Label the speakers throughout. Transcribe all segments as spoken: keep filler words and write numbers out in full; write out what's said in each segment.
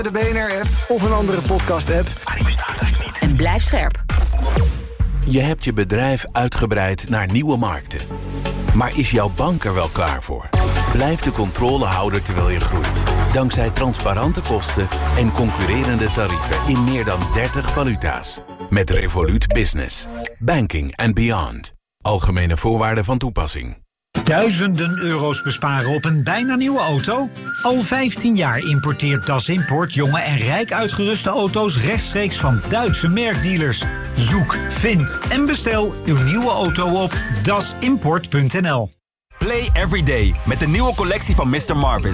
Speaker 1: De B N R-app of een andere podcast-app. Maar die bestaat eigenlijk niet.
Speaker 2: En blijf scherp.
Speaker 3: Je hebt je bedrijf uitgebreid naar nieuwe markten. Maar is jouw bank er wel klaar voor? Blijf de controle houden terwijl je groeit. Dankzij transparante kosten en concurrerende tarieven in meer dan dertig valuta's. Met Revolut Business. Banking and beyond. Algemene voorwaarden van toepassing.
Speaker 4: Duizenden euro's besparen op een bijna nieuwe auto? Al vijftien jaar importeert Das Import jonge en rijk uitgeruste auto's rechtstreeks van Duitse merkdealers. Zoek, vind en bestel uw nieuwe auto op das import punt n l.
Speaker 5: Play every day met de nieuwe collectie van mister Marvis.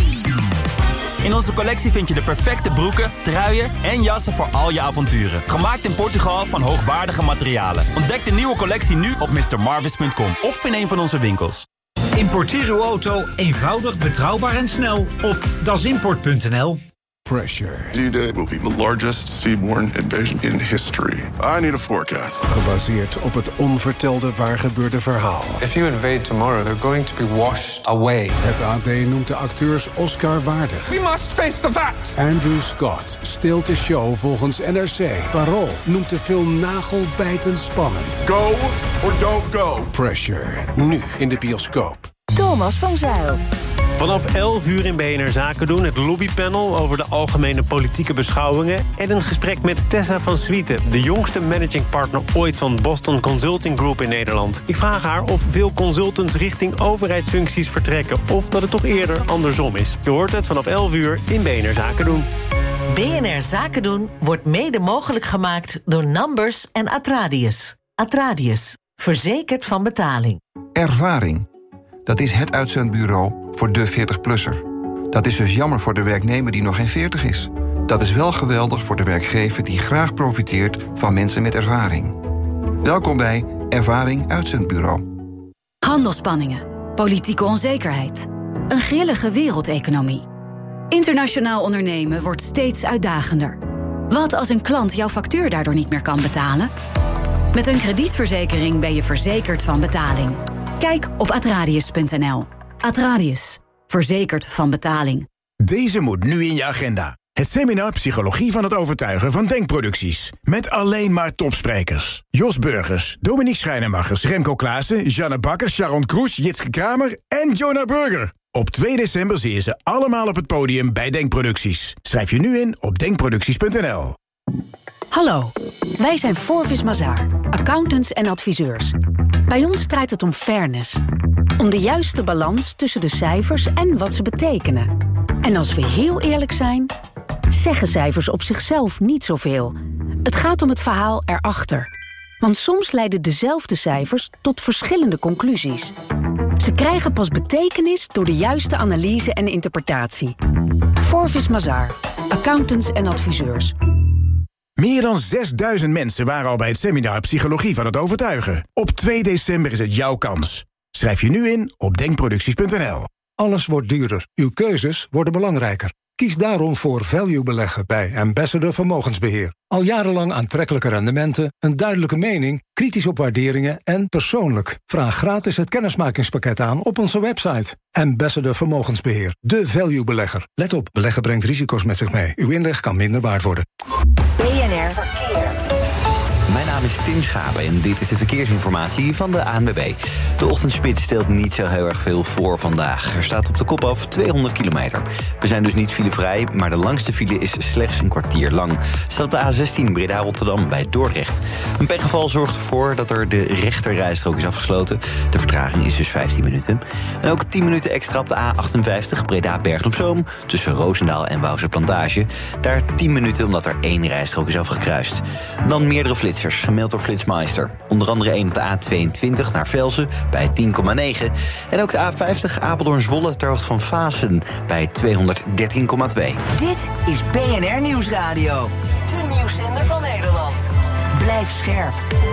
Speaker 5: In onze collectie vind je de perfecte broeken, truien en jassen voor al je avonturen. Gemaakt in Portugal van hoogwaardige materialen. Ontdek de nieuwe collectie nu op mister marvis punt com of in een van onze winkels.
Speaker 4: Importeer uw auto eenvoudig, betrouwbaar en snel op das import punt n l.
Speaker 6: Pressure.
Speaker 7: D-Day will be the largest seaborne invasion in history. I need a forecast.
Speaker 6: Gebaseerd op het onvertelde waargebeurde verhaal.
Speaker 8: If you invade tomorrow, they're going to be washed away.
Speaker 6: Het A D noemt de acteurs Oscar waardig.
Speaker 8: We must face the facts.
Speaker 6: Andrew Scott steelt de show volgens N R C. Parool noemt de film nagelbijtend spannend.
Speaker 7: Go or don't go.
Speaker 6: Pressure. Nu in de bioscoop.
Speaker 2: Thomas van Zijl.
Speaker 9: Vanaf elf uur in B N R Zaken doen het lobbypanel over de algemene politieke beschouwingen en een gesprek met Tessa van Swieten, de jongste managing partner ooit van Boston Consulting Group in Nederland. Ik vraag haar of veel consultants richting overheidsfuncties vertrekken of dat het toch eerder andersom is. Je hoort het vanaf elf uur in B N R Zaken doen.
Speaker 10: B N R Zaken doen wordt mede mogelijk gemaakt door Numbers en Atradius. Atradius, verzekerd van betaling.
Speaker 11: Ervaring. Dat is het uitzendbureau voor de veertig-plusser. Dat is dus jammer voor de werknemer die nog geen veertig is. Dat is wel geweldig voor de werkgever die graag profiteert van mensen met ervaring. Welkom bij Ervaring Uitzendbureau.
Speaker 12: Handelsspanningen, politieke onzekerheid, een grillige wereldeconomie. Internationaal ondernemen wordt steeds uitdagender. Wat als een klant jouw factuur daardoor niet meer kan betalen? Met een kredietverzekering ben je verzekerd van betaling. Kijk op atradius punt n l. Atradius. Verzekerd van betaling.
Speaker 13: Deze moet nu in je agenda. Het seminar Psychologie van het Overtuigen van Denkproducties. Met alleen maar topsprekers. Jos Burgers, Dominique Schrijnemachers, Remco Klaassen, Janne Bakker, Sharon Kroes, Jitske Kramer en Jonah Burger. Op twee december zie je ze allemaal op het podium bij Denkproducties. Schrijf je nu in op denkproducties punt n l.
Speaker 14: Hallo, wij zijn Forvis Mazars, accountants en adviseurs. Bij ons draait het om fairness. Om de juiste balans tussen de cijfers en wat ze betekenen. En als we heel eerlijk zijn, zeggen cijfers op zichzelf niet zoveel. Het gaat om het verhaal erachter. Want soms leiden dezelfde cijfers tot verschillende conclusies. Ze krijgen pas betekenis door de juiste analyse en interpretatie. Forvis Mazars, accountants en adviseurs.
Speaker 13: Meer dan zesduizend mensen waren al bij het seminar Psychologie van het Overtuigen. Op twee december is het jouw kans. Schrijf je nu in op denkproducties punt n l.
Speaker 15: Alles wordt duurder. Uw keuzes worden belangrijker. Kies daarom voor value beleggen bij Ambassador Vermogensbeheer. Al jarenlang aantrekkelijke rendementen, een duidelijke mening, kritisch op waarderingen en persoonlijk. Vraag gratis het kennismakingspakket aan op onze website. Ambassador Vermogensbeheer, de value belegger. Let op, beleggen brengt risico's met zich mee. Uw inleg kan minder waard worden.
Speaker 2: B N R Verkeer.
Speaker 16: Mijn naam is Tim Schapen en dit is de verkeersinformatie van de A N W B. De ochtendspits stelt niet zo heel erg veel voor vandaag. Er staat op de kop af tweehonderd kilometer. We zijn dus niet filevrij, maar de langste file is slechts een kwartier lang. Staat op de A zestien Breda-Rotterdam bij Dordrecht. Een pechgeval zorgt ervoor dat er de rechterrijstrook is afgesloten. De vertraging is dus vijftien minuten. En ook tien minuten extra op de A achtenvijftig Breda-Bergen-op-Zoom... tussen Roosendaal en Wouwse Plantage. Daar tien minuten omdat er één rijstrook is afgekruist. Dan meerdere flitsers gemeld door Flitsmeister. Onder andere één op de A tweeëntwintig naar Velzen bij tien komma negen. En ook de A vijftig Apeldoorn-Zwolle ter hoogte van Vaassen bij tweehonderddertien komma twee.
Speaker 2: Dit is B N R Nieuwsradio. De nieuwszender van Nederland. Blijf scherp.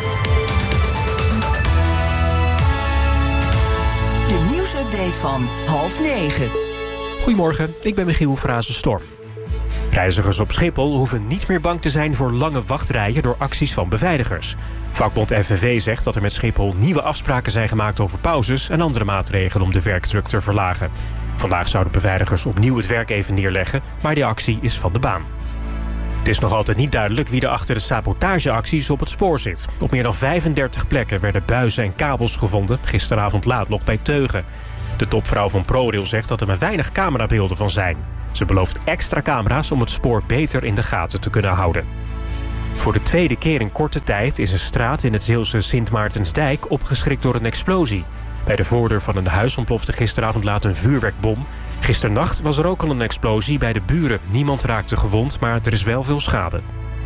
Speaker 2: De nieuwsupdate van half negen.
Speaker 17: Goedemorgen, ik ben Michiel Frazen-Storm. Reizigers op Schiphol hoeven niet meer bang te zijn voor lange wachtrijen door acties van beveiligers. Vakbond F N V zegt dat er met Schiphol nieuwe afspraken zijn gemaakt over pauzes en andere maatregelen om de werkdruk te verlagen. Vandaag zouden beveiligers opnieuw het werk even neerleggen, maar die actie is van de baan. Het is nog altijd niet duidelijk wie er achter de sabotageacties op het spoor zit. Op meer dan vijfendertig plekken werden buizen en kabels gevonden, gisteravond laat nog bij Teugen. De topvrouw van ProRail zegt dat er maar weinig camerabeelden van zijn. Ze belooft extra camera's om het spoor beter in de gaten te kunnen houden. Voor de tweede keer in korte tijd is een straat in het Zeeuwse Sint Maartensdijk opgeschrikt door een explosie. Bij de voordeur van een huis ontplofte gisteravond laat een vuurwerkbom. Gisternacht was er ook al een explosie bij de buren. Niemand raakte gewond, maar er is wel veel schade.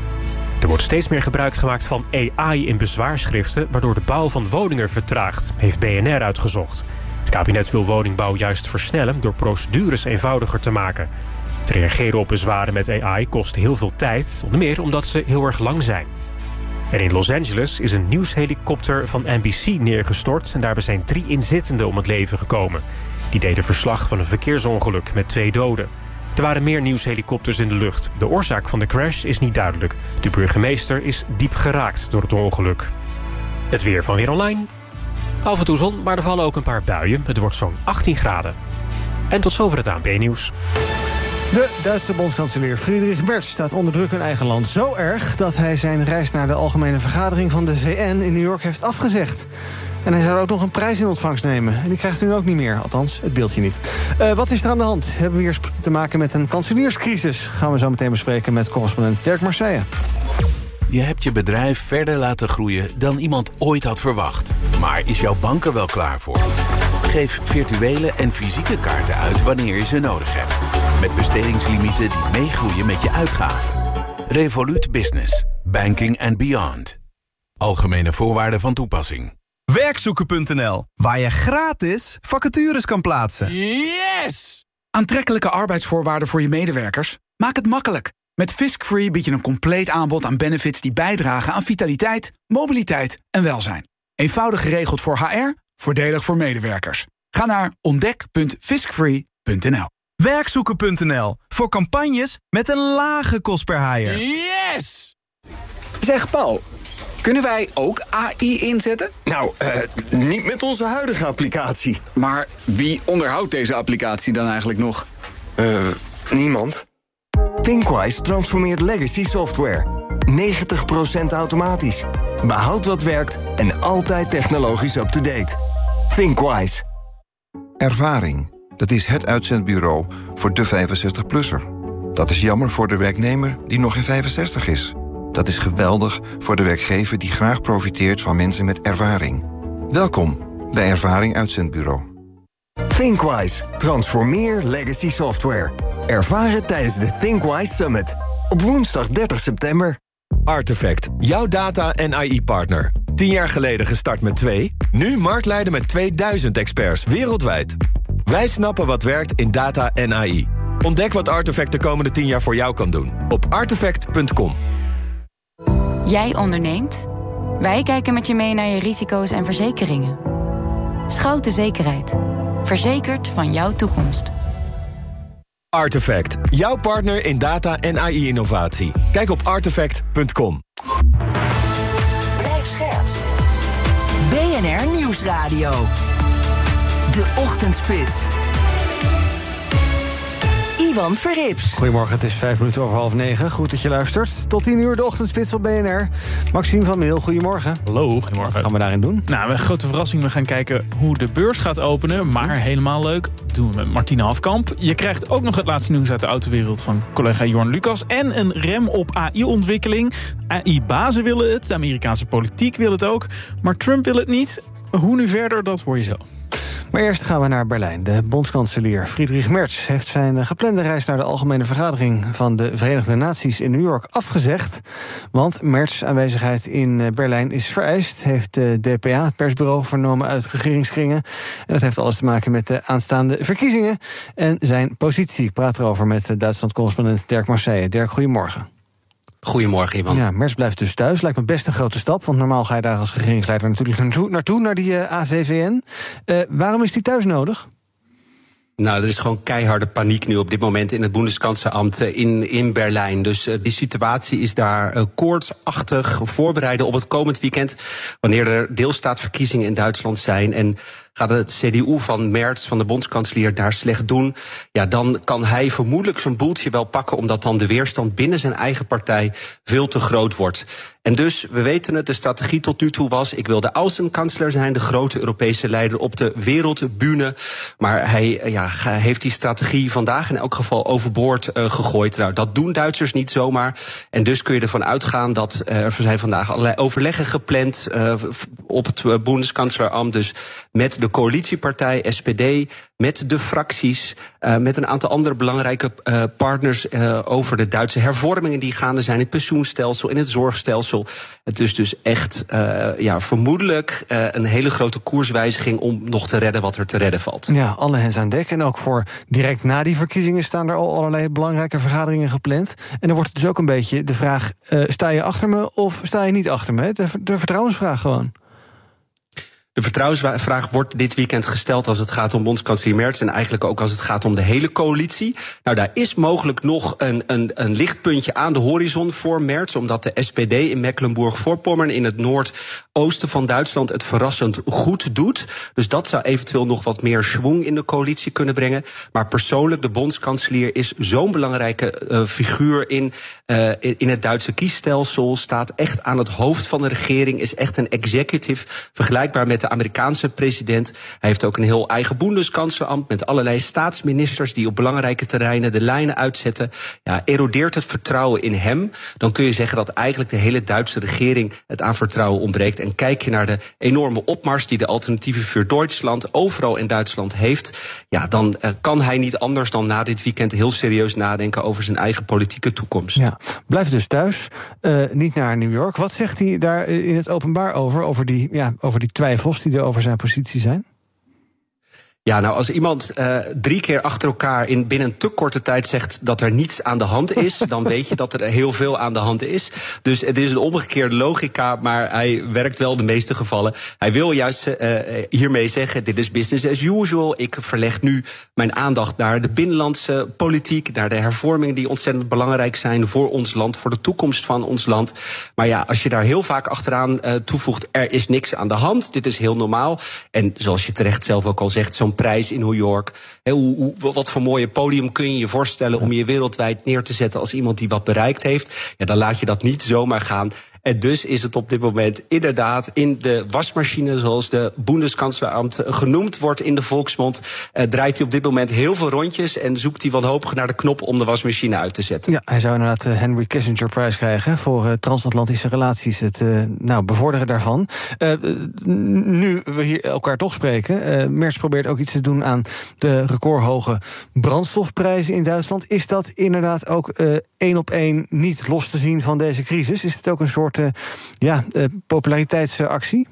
Speaker 17: Er wordt steeds meer gebruik gemaakt van A I in bezwaarschriften, waardoor de bouw van woningen vertraagt, heeft B N R uitgezocht. Het kabinet wil woningbouw juist versnellen door procedures eenvoudiger te maken. Het reageren op bezwaren met A I kost heel veel tijd, onder meer omdat ze heel erg lang zijn. En in Los Angeles is een nieuwshelikopter van N B C neergestort en daarbij zijn drie inzittenden om het leven gekomen. Die deden verslag van een verkeersongeluk met twee doden. Er waren meer nieuwshelikopters in de lucht. De oorzaak van de crash is niet duidelijk. De burgemeester is diep geraakt door het ongeluk. Het weer van Weer Online. Af en toe zon, maar er vallen ook een paar buien. Het wordt zo'n achttien graden. En tot zover het A N P-nieuws.
Speaker 1: De Duitse bondskanselier Friedrich Merz staat onder druk in eigen land. Zo erg dat hij zijn reis naar de Algemene Vergadering van de V N in New York heeft afgezegd. En hij zou ook nog een prijs in ontvangst nemen. En die krijgt u nu ook niet meer, althans het beeldje niet. Uh, wat is er aan de hand? Hebben we hier te maken met een kanselierscrisis? Gaan we zo meteen bespreken met correspondent Dirk Marseille.
Speaker 3: Je hebt je bedrijf verder laten groeien dan iemand ooit had verwacht. Maar is jouw bank er wel klaar voor? Geef virtuele en fysieke kaarten uit wanneer je ze nodig hebt. Met bestedingslimieten die meegroeien met je uitgaven. Revolut Business. Banking and beyond. Algemene voorwaarden van toepassing.
Speaker 18: Werkzoeken punt n l, waar je gratis vacatures kan plaatsen.
Speaker 19: Yes! Aantrekkelijke arbeidsvoorwaarden voor je medewerkers? Maak het makkelijk. Met Fiskfree bied je een compleet aanbod aan benefits die bijdragen aan vitaliteit, mobiliteit en welzijn. Eenvoudig geregeld voor H R, voordelig voor medewerkers. Ga naar ontdek punt fiskfree punt n l.
Speaker 18: Werkzoeken punt n l, voor campagnes met een lage kost per haier.
Speaker 19: Yes!
Speaker 20: Zeg Paul, kunnen wij ook A I inzetten?
Speaker 21: Nou, uh, niet met onze huidige applicatie.
Speaker 20: Maar wie onderhoudt deze applicatie dan eigenlijk nog?
Speaker 21: Uh, niemand. Thinkwise transformeert legacy software. negentig procent automatisch. Behoud wat werkt en altijd technologisch up-to-date. Thinkwise.
Speaker 11: Ervaring. Dat is het uitzendbureau voor de vijfenzestig-plusser. Dat is jammer voor de werknemer die nog geen vijfenzestig is. Dat is geweldig voor de werkgever die graag profiteert van mensen met ervaring. Welkom bij Ervaring Uitzendbureau.
Speaker 21: Thinkwise. Transformeer legacy software. Ervaar het tijdens de Thinkwise Summit. Op woensdag dertig september.
Speaker 22: Artefact, jouw data- en I E-partner. Tien jaar geleden gestart met twee, nu marktleider met tweeduizend experts wereldwijd. Wij snappen wat werkt in data en A I. Ontdek wat Artefact de komende tien jaar voor jou kan doen op artefact punt com.
Speaker 23: Jij onderneemt? Wij kijken met je mee naar je risico's en verzekeringen. Schouten Zekerheid. Verzekerd van jouw toekomst.
Speaker 22: Artefact, jouw partner in data en A I-innovatie. Kijk op artefact punt com.
Speaker 2: Blijf scherp. B N R Nieuwsradio. De Ochtendspits. Ivan Verrips.
Speaker 1: Goedemorgen, het is vijf minuten over half negen. Goed dat je luistert. Tot tien uur de Ochtendspits op B N R. Maxime van Meel, goedemorgen.
Speaker 24: Hallo, goedemorgen.
Speaker 1: Wat gaan we daarin doen?
Speaker 24: Nou, een grote verrassing. We gaan kijken hoe de beurs gaat openen. Maar helemaal leuk, doen we met Martine Hafkamp. Je krijgt ook nog het laatste nieuws uit de autowereld van collega Jorn Lucas. En een rem op A I-ontwikkeling. A I-bazen willen het, de Amerikaanse politiek wil het ook. Maar Trump wil het niet. Hoe nu verder, dat hoor je zo.
Speaker 1: Maar eerst gaan we naar Berlijn. De bondskanselier Friedrich Merz heeft zijn geplande reis naar de Algemene Vergadering van de Verenigde Naties in New York afgezegd. Want Merz' aanwezigheid in Berlijn is vereist, heeft de D P A, het persbureau, vernomen uit regeringskringen. En dat heeft alles te maken met de aanstaande verkiezingen en zijn positie. Ik praat erover met Duitsland-correspondent Dirk Marseille. Dirk, goedemorgen.
Speaker 25: Goedemorgen, Ivan.
Speaker 1: Ja, Merz blijft dus thuis. Lijkt me best een grote stap. Want normaal ga je daar als regeringsleider natuurlijk naartoe, naartoe naar die uh, A V V N. Uh, waarom is die thuis nodig?
Speaker 25: Nou, er is gewoon keiharde paniek nu op dit moment in het Bundeskanzleramt in, in Berlijn. Dus uh, die situatie is daar uh, koortsachtig voorbereiden op het komend weekend, wanneer er deelstaatverkiezingen in Duitsland zijn. En gaat het C D U van Merz, van de bondskanselier, daar slecht doen, ja, dan kan hij vermoedelijk zijn boeltje wel pakken, omdat dan de weerstand binnen zijn eigen partij veel te groot wordt. En dus, we weten het, de strategie tot nu toe was, ik wil de Außenkansler zijn, de grote Europese leider op de wereldbühne. Maar hij ja, heeft die strategie vandaag in elk geval overboord uh, gegooid. Nou, dat doen Duitsers niet zomaar. En dus kun je ervan uitgaan dat uh, er zijn vandaag allerlei overleggen gepland uh, op het uh, Bundeskanzleramt. Dus met de coalitiepartij S P D, met de fracties, uh, met een aantal andere belangrijke uh, partners uh, over de Duitse hervormingen die gaande zijn in het pensioenstelsel, in het zorgstelsel. Het is dus echt uh, ja, vermoedelijk uh, een hele grote koerswijziging om nog te redden wat er te redden valt.
Speaker 1: Ja, alle hens aan dek. En ook voor direct na die verkiezingen staan er al allerlei belangrijke vergaderingen gepland. En dan wordt het dus ook een beetje de vraag, uh, sta je achter me of sta je niet achter me? De, de vertrouwensvraag gewoon.
Speaker 25: De vertrouwensvraag wordt dit weekend gesteld als het gaat om bondskanselier Merz en eigenlijk ook als het gaat om de hele coalitie. Nou, daar is mogelijk nog een, een, een lichtpuntje aan de horizon voor Merz, omdat de S P D in Mecklenburg-Vorpommern in het noordoosten van Duitsland het verrassend goed doet. Dus dat zou eventueel nog wat meer schwung in de coalitie kunnen brengen. Maar persoonlijk, de bondskanselier is zo'n belangrijke uh, figuur in, uh, in het Duitse kiesstelsel, staat echt aan het hoofd van de regering, is echt een executive, vergelijkbaar met de Amerikaanse president. Hij heeft ook een heel eigen Bundeskanzleramt met allerlei staatsministers die op belangrijke terreinen de lijnen uitzetten. Ja, erodeert het vertrouwen in hem, dan kun je zeggen dat eigenlijk de hele Duitse regering het aan vertrouwen ontbreekt. En kijk je naar de enorme opmars die de Alternatieve für Deutschland overal in Duitsland heeft, ja, dan uh, kan hij niet anders dan na dit weekend heel serieus nadenken over zijn eigen politieke toekomst.
Speaker 1: Ja, blijft dus thuis, uh, niet naar New York. Wat zegt hij daar in het openbaar over, over die, ja, over die twijfels die er over zijn positie zijn?
Speaker 25: Ja, nou, als iemand uh, drie keer achter elkaar in binnen een te korte tijd zegt dat er niets aan de hand is, dan weet je dat er heel veel aan de hand is. Dus het is een omgekeerde logica, maar hij werkt wel de meeste gevallen. Hij wil juist uh, hiermee zeggen, dit is business as usual. Ik verleg nu mijn aandacht naar de binnenlandse politiek, naar de hervormingen die ontzettend belangrijk zijn voor ons land, voor de toekomst van ons land. Maar ja, als je daar heel vaak achteraan uh, toevoegt, er is niks aan de hand, dit is heel normaal. En zoals je terecht zelf ook al zegt, zo'n prijs in New York. He, hoe, hoe, wat voor mooie podium kun je je voorstellen om je wereldwijd neer te zetten als iemand die wat bereikt heeft? Ja, dan laat je dat niet zomaar gaan. En dus is het op dit moment inderdaad in de wasmachine, zoals de Bundeskanzleramt genoemd wordt in de volksmond, eh, draait hij op dit moment heel veel rondjes en zoekt hij wanhopig naar de knop om de wasmachine uit te zetten.
Speaker 1: Ja, hij zou inderdaad de Henry Kissinger prijs krijgen voor uh, transatlantische relaties, het uh, nou, bevorderen daarvan. Uh, nu we hier elkaar toch spreken, uh, Merz probeert ook iets te doen aan de recordhoge brandstofprijzen in Duitsland. Is dat inderdaad ook uh, één op één niet los te zien van deze crisis? Is het ook een soort Uh, ja, uh, populariteitsactie?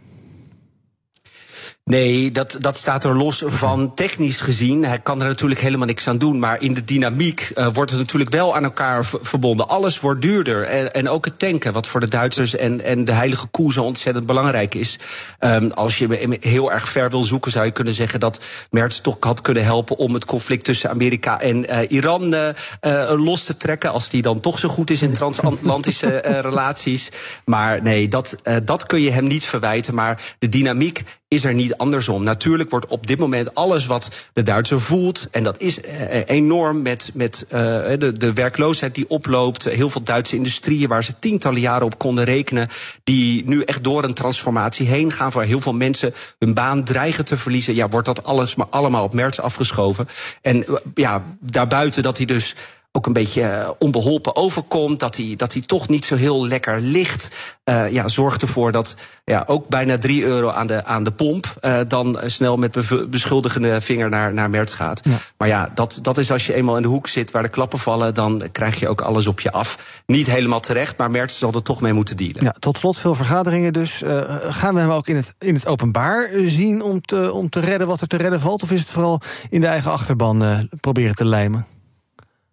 Speaker 25: Nee, dat, dat staat er los van technisch gezien. Hij kan er natuurlijk helemaal niks aan doen. Maar in de dynamiek uh, wordt het natuurlijk wel aan elkaar v- verbonden. Alles wordt duurder. En, en ook het tanken, wat voor de Duitsers en, en de heilige koe zo ontzettend belangrijk is. Um, als je heel erg ver wil zoeken, zou je kunnen zeggen dat Merz toch had kunnen helpen om het conflict tussen Amerika en uh, Iran uh, uh, los te trekken. Als die dan toch zo goed is in transatlantische uh, relaties. Maar nee, dat, uh, dat kun je hem niet verwijten. Maar de dynamiek is er niet andersom. Natuurlijk wordt op dit moment alles wat de Duitser voelt, en dat is uh, enorm met, met uh, de, de werkloosheid die oploopt, heel veel Duitse industrieën waar ze tientallen jaren op konden rekenen, die nu echt door een transformatie heen gaan, waar heel veel mensen hun baan dreigen te verliezen. Ja, wordt dat alles maar allemaal op Merz afgeschoven. En uh, ja, daarbuiten dat hij dus ook een beetje uh, onbeholpen overkomt, dat hij, dat hij toch niet zo heel lekker ligt. Uh, ja, zorgt ervoor dat ja, ook bijna drie euro aan de, aan de pomp uh, dan snel met bev- beschuldigende vinger naar, naar Merz gaat. Ja. Maar ja, dat, dat is als je eenmaal in de hoek zit waar de klappen vallen, dan krijg je ook alles op je af. Niet helemaal terecht, maar Merz zal er toch mee moeten dealen.
Speaker 1: Ja, tot slot veel vergaderingen dus. Uh, gaan we hem ook in het, in het openbaar zien om te, om te redden wat er te redden valt? Of is het vooral in de eigen achterban uh, proberen te lijmen?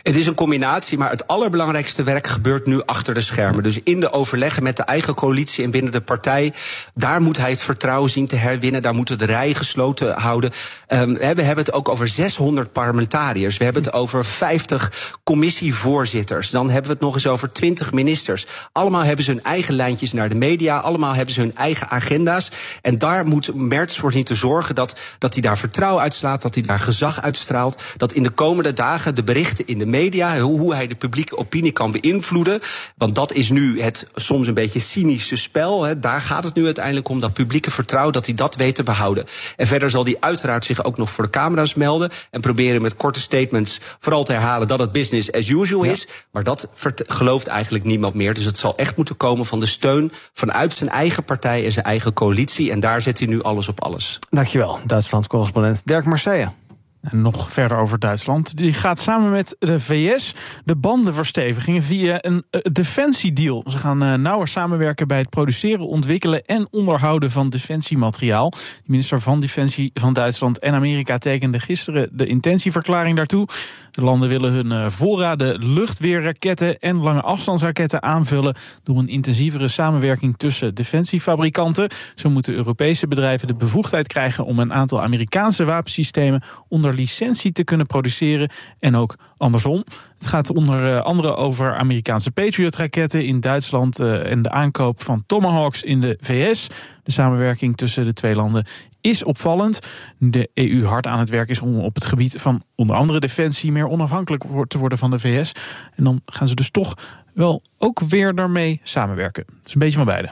Speaker 25: Het is een combinatie, maar het allerbelangrijkste werk gebeurt nu achter de schermen. Dus in de overleggen met de eigen coalitie en binnen de partij, daar moet hij het vertrouwen zien te herwinnen. Daar moeten we de rij gesloten houden. Um, we hebben het ook over zeshonderd parlementariërs. We hebben het over vijftig commissievoorzitters. Dan hebben we het nog eens over twintig ministers. Allemaal hebben ze hun eigen lijntjes naar de media. Allemaal hebben ze hun eigen agenda's. En daar moet Merz voor zien te zorgen dat, dat hij daar vertrouwen uitslaat, dat hij daar gezag uitstraalt. Dat in de komende dagen de berichten in de media, hoe, hoe hij de publieke opinie kan beïnvloeden. Want dat is nu het soms een beetje cynische spel. Hè. Daar gaat het nu uiteindelijk om, dat publieke vertrouwen, dat hij dat weet te behouden. En verder zal hij uiteraard zich ook nog voor de camera's melden en proberen met korte statements vooral te herhalen dat het business as usual is. Ja. Maar dat vert- gelooft eigenlijk niemand meer. Dus het zal echt moeten komen van de steun vanuit zijn eigen partij en zijn eigen coalitie. En daar zet hij nu alles op alles.
Speaker 1: Dankjewel, Duitsland-correspondent Dirk Marseille.
Speaker 24: En nog verder over Duitsland. Die gaat samen met de V S de banden verstevigen via een uh, defensiedeal. Ze gaan uh, nauwer samenwerken bij het produceren, ontwikkelen en onderhouden van defensiemateriaal. De minister van Defensie van Duitsland en Amerika tekende gisteren de intentieverklaring daartoe. De landen willen hun uh, voorraden luchtweerraketten en lange afstandsraketten aanvullen door een intensievere samenwerking tussen defensiefabrikanten. Zo moeten Europese bedrijven de bevoegdheid krijgen om een aantal Amerikaanse wapensystemen onder licentie te kunnen produceren en ook andersom. Het gaat onder andere over Amerikaanse Patriot-raketten in Duitsland uh, en de aankoop van Tomahawks in de V S. De samenwerking tussen de twee landen is opvallend. De E U hard aan het werk is om op het gebied van onder andere defensie meer onafhankelijk te worden van de V S. En dan gaan ze dus toch wel ook weer daarmee samenwerken. Dat is een beetje van beide.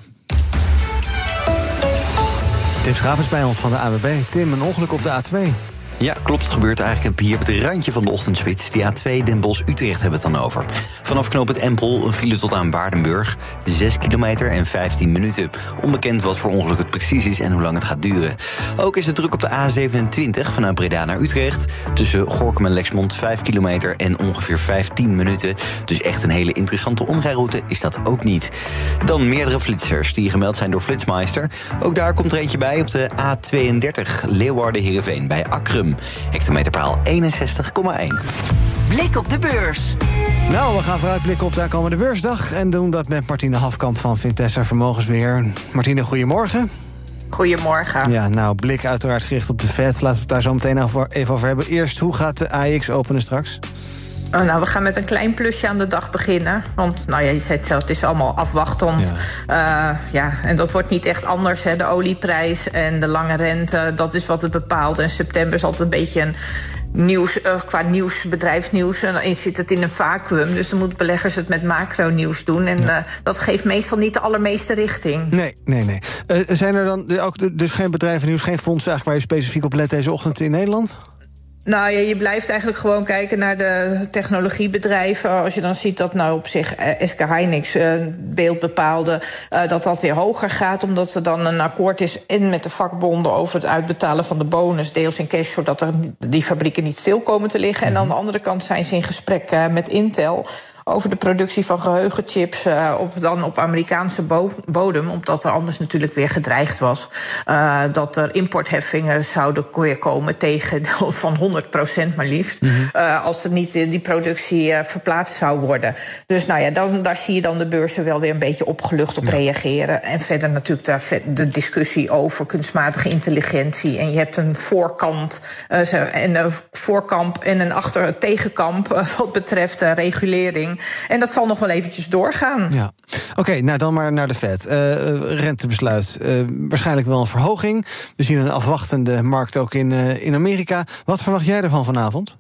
Speaker 1: Tim Schaap is bij ons van de A N W B. Tim, een ongeluk op de A twee.
Speaker 16: Ja, klopt. Het gebeurt eigenlijk hier op het randje van de ochtendspits. Die A twee Den Bosch-Utrecht hebben we het dan over. Vanaf knooppunt Empel een file tot aan Waardenburg. zes kilometer en vijftien minuten. Onbekend wat voor ongeluk het precies is en hoe lang het gaat duren. Ook is het druk op de A zevenentwintig vanuit Breda naar Utrecht. Tussen Gorinchem en Lexmond vijf kilometer en ongeveer vijftien minuten. Dus echt een hele interessante omrijroute is dat ook niet. Dan meerdere flitsers die gemeld zijn door Flitsmeister. Ook daar komt er eentje bij op de A tweeëndertig Leeuwarden-Heerenveen bij Akrum. Hectometerpaal eenenzestig komma één.
Speaker 2: Blik op de beurs.
Speaker 1: Nou, we gaan vooruitblikken op de aankomende beursdag en doen dat met Martine Hafkamp van Vintessa Vermogensbeheer. Martine, goedemorgen.
Speaker 4: Goedemorgen.
Speaker 1: Ja, nou, blik uiteraard gericht op de Fed. Laten we het daar zo meteen even over hebben. Eerst, hoe gaat de A E X openen straks?
Speaker 4: Oh, nou, we gaan met een klein plusje aan de dag beginnen. Want, nou ja, je zei het zelf, het is allemaal afwachtend. Ja, uh, ja en dat wordt niet echt anders. Hè. De olieprijs en de lange rente, dat is wat het bepaalt. En september is altijd een beetje een nieuws, uh, qua nieuws, bedrijfsnieuws. En dan zit het in een vacuüm. Dus dan moeten beleggers het met macro-nieuws doen. En ja. uh, dat geeft meestal niet de allermeeste richting.
Speaker 1: Nee, nee, nee. Uh, zijn er dan ook dus geen bedrijvennieuws, geen fondsen eigenlijk waar je specifiek op let deze ochtend in Nederland?
Speaker 4: Nou ja, je blijft eigenlijk gewoon kijken naar de technologiebedrijven. Als je dan ziet dat nou op zich S K Hynix uh, beeld bepaalde uh, dat dat weer hoger gaat, omdat er dan een akkoord is en met de vakbonden over het uitbetalen van de bonus, deels in cash, zodat er die fabrieken niet stil komen te liggen. En aan de andere kant zijn ze in gesprek uh, met Intel over de productie van geheugenchips uh, op, dan op Amerikaanse bo- bodem, omdat er anders natuurlijk weer gedreigd was uh, dat er importheffingen zouden weer komen tegen van honderd procent maar liefst, mm-hmm. uh, als er niet die productie uh, verplaatst zou worden. Dus nou ja, dan, daar zie je dan de beurzen wel weer een beetje opgelucht op ja. reageren. En verder natuurlijk daar de discussie over kunstmatige intelligentie. En je hebt een voorkant uh, en een voorkamp en een achter tegenkamp uh, wat betreft uh, regulering. En dat zal nog wel eventjes doorgaan.
Speaker 1: Ja. Oké, okay, nou dan maar naar de Fed. Uh, rentebesluit. Uh, waarschijnlijk wel een verhoging. We zien een afwachtende markt ook in, uh, in Amerika. Wat verwacht jij ervan vanavond?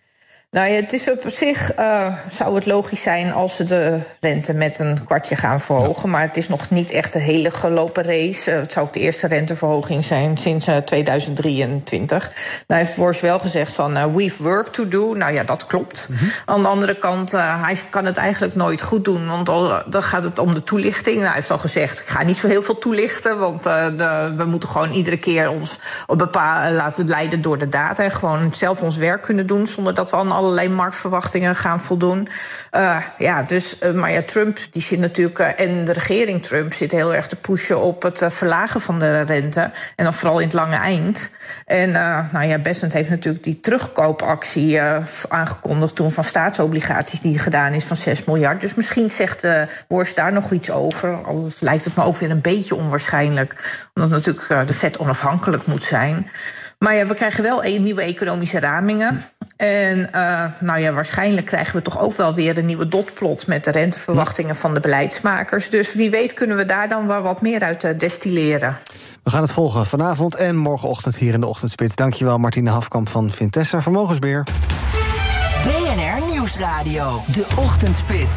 Speaker 4: Nou ja, het is op zich uh, zou het logisch zijn als ze de rente met een kwartje gaan verhogen. Maar het is nog niet echt een hele gelopen race. Uh, het zou ook de eerste renteverhoging zijn sinds uh, tweeduizend drieëntwintig. Nou heeft Boris wel gezegd van uh, we've work to do. Nou ja, dat klopt. Mm-hmm. Aan de andere kant, uh, hij kan het eigenlijk nooit goed doen. Want al, dan gaat het om de toelichting. Nou, hij heeft al gezegd, ik ga niet zo heel veel toelichten. Want uh, de, we moeten gewoon iedere keer ons bepaal, laten leiden door de data. En gewoon zelf ons werk kunnen doen zonder dat we aan alle allerlei marktverwachtingen gaan voldoen. Uh, ja, dus, uh, maar ja, Trump die zit natuurlijk, uh, en de regering Trump zit heel erg te pushen op het uh, verlagen van de rente. En dan vooral in het lange eind. En uh, nou ja, Bessent heeft natuurlijk die terugkoopactie uh, aangekondigd toen van staatsobligaties die gedaan is van zes miljard. Dus misschien zegt de Wors daar nog iets over. Al lijkt het me ook weer een beetje onwaarschijnlijk. Omdat natuurlijk uh, de Fed onafhankelijk moet zijn. Maar ja, we krijgen wel een nieuwe economische ramingen. En uh, nou ja, waarschijnlijk krijgen we toch ook wel weer een nieuwe dotplot met de renteverwachtingen van de beleidsmakers. Dus wie weet kunnen we daar dan wel wat meer uit uh, destilleren.
Speaker 1: We gaan het volgen vanavond en morgenochtend hier in de Ochtendspits. Dankjewel Martine Hafkamp van Vintessa Vermogensbeheer.
Speaker 2: B N R Nieuwsradio, de Ochtendspits.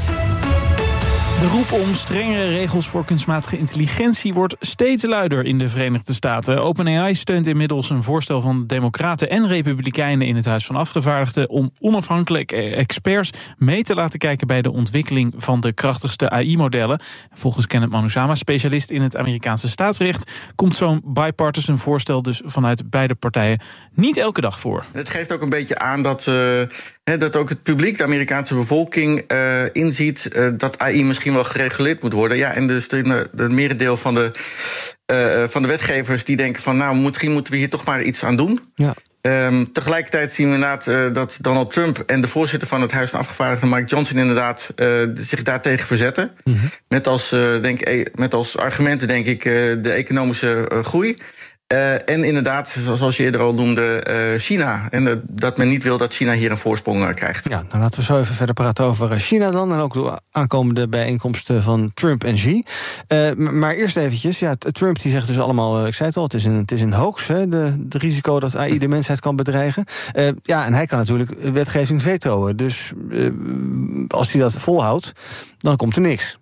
Speaker 24: De roep om strengere regels voor kunstmatige intelligentie wordt steeds luider in de Verenigde Staten. OpenAI steunt inmiddels een voorstel van democraten en republikeinen in het Huis van Afgevaardigden om onafhankelijke experts mee te laten kijken bij de ontwikkeling van de krachtigste A I-modellen. Volgens Kenneth Manusama, specialist in het Amerikaanse staatsrecht, komt zo'n bipartisan voorstel dus vanuit beide partijen niet elke dag voor.
Speaker 5: Het geeft ook een beetje aan dat, uh, dat ook het publiek, de Amerikaanse bevolking, uh, inziet uh, dat A I misschien wel gereguleerd moet worden. Ja, en dus de, de merendeel van de, uh, van de wetgevers die denken van nou, misschien moeten we hier toch maar iets aan doen.
Speaker 1: Ja.
Speaker 5: Um, tegelijkertijd zien we inderdaad uh, dat Donald Trump en de voorzitter van het Huis van Afgevaardigden, Mike Johnson, inderdaad uh, zich daartegen verzetten. Mm-hmm. Met, als, uh, denk, met als argumenten, denk ik, uh, de economische uh, groei. Uh, en inderdaad, zoals je eerder al noemde, uh, China. En uh, dat men niet wil dat China hier een voorsprong uh, krijgt.
Speaker 1: Ja, nou laten we zo even verder praten over China dan. En ook de aankomende bijeenkomsten van Trump en Xi. Uh, maar eerst eventjes, ja, Trump die zegt dus allemaal, uh, ik zei het al, het is een, het is een hoax, hè, de, de risico dat A I de mensheid kan bedreigen. Uh, ja, en hij kan natuurlijk wetgeving vetoen. Dus uh, als hij dat volhoudt, dan komt er niks.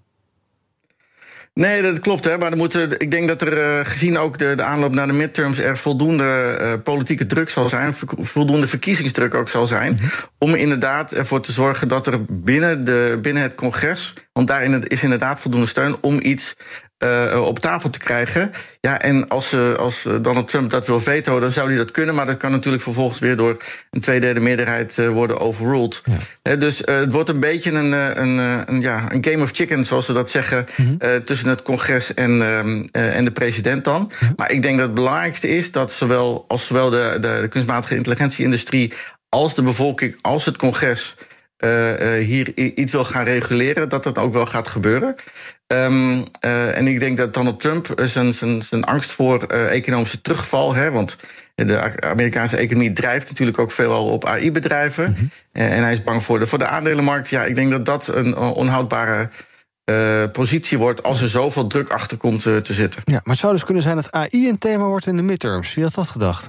Speaker 5: Nee, dat klopt, hè. Maar er moeten, ik denk dat er, uh, gezien ook de, de aanloop naar de midterms, er voldoende uh, politieke druk zal zijn, voldoende verkiezingsdruk ook zal zijn, mm-hmm. om inderdaad ervoor te zorgen dat er binnen, de, binnen het congres, want daarin is inderdaad voldoende steun om iets uh, op tafel te krijgen. Ja, en als, uh, als Donald Trump dat wil vetoen, dan zou hij dat kunnen, maar dat kan natuurlijk vervolgens weer door een tweederde meerderheid uh, worden overruled. Ja. Uh, dus uh, het wordt een beetje een, een, een, een, ja, een game of chicken, zoals ze dat zeggen, mm-hmm. uh, tussen het congres en, um, uh, en de president dan. Ja. Maar ik denk dat het belangrijkste is dat zowel, als zowel de, de, de kunstmatige intelligentie-industrie als de bevolking, als het congres Uh, uh, hier iets wil gaan reguleren, dat dat ook wel gaat gebeuren. Um, uh, en ik denk dat Donald Trump zijn, zijn, zijn angst voor uh, economische terugval, hè, want de Amerikaanse economie drijft natuurlijk ook veelal op A I-bedrijven. Mm-hmm. Uh, en hij is bang voor de, voor de aandelenmarkt. Ja, ik denk dat dat een onhoudbare uh, positie wordt als er zoveel druk achter komt uh, te zitten.
Speaker 1: Ja, maar het zou dus kunnen zijn dat A I een thema wordt in de midterms. Wie had dat gedacht?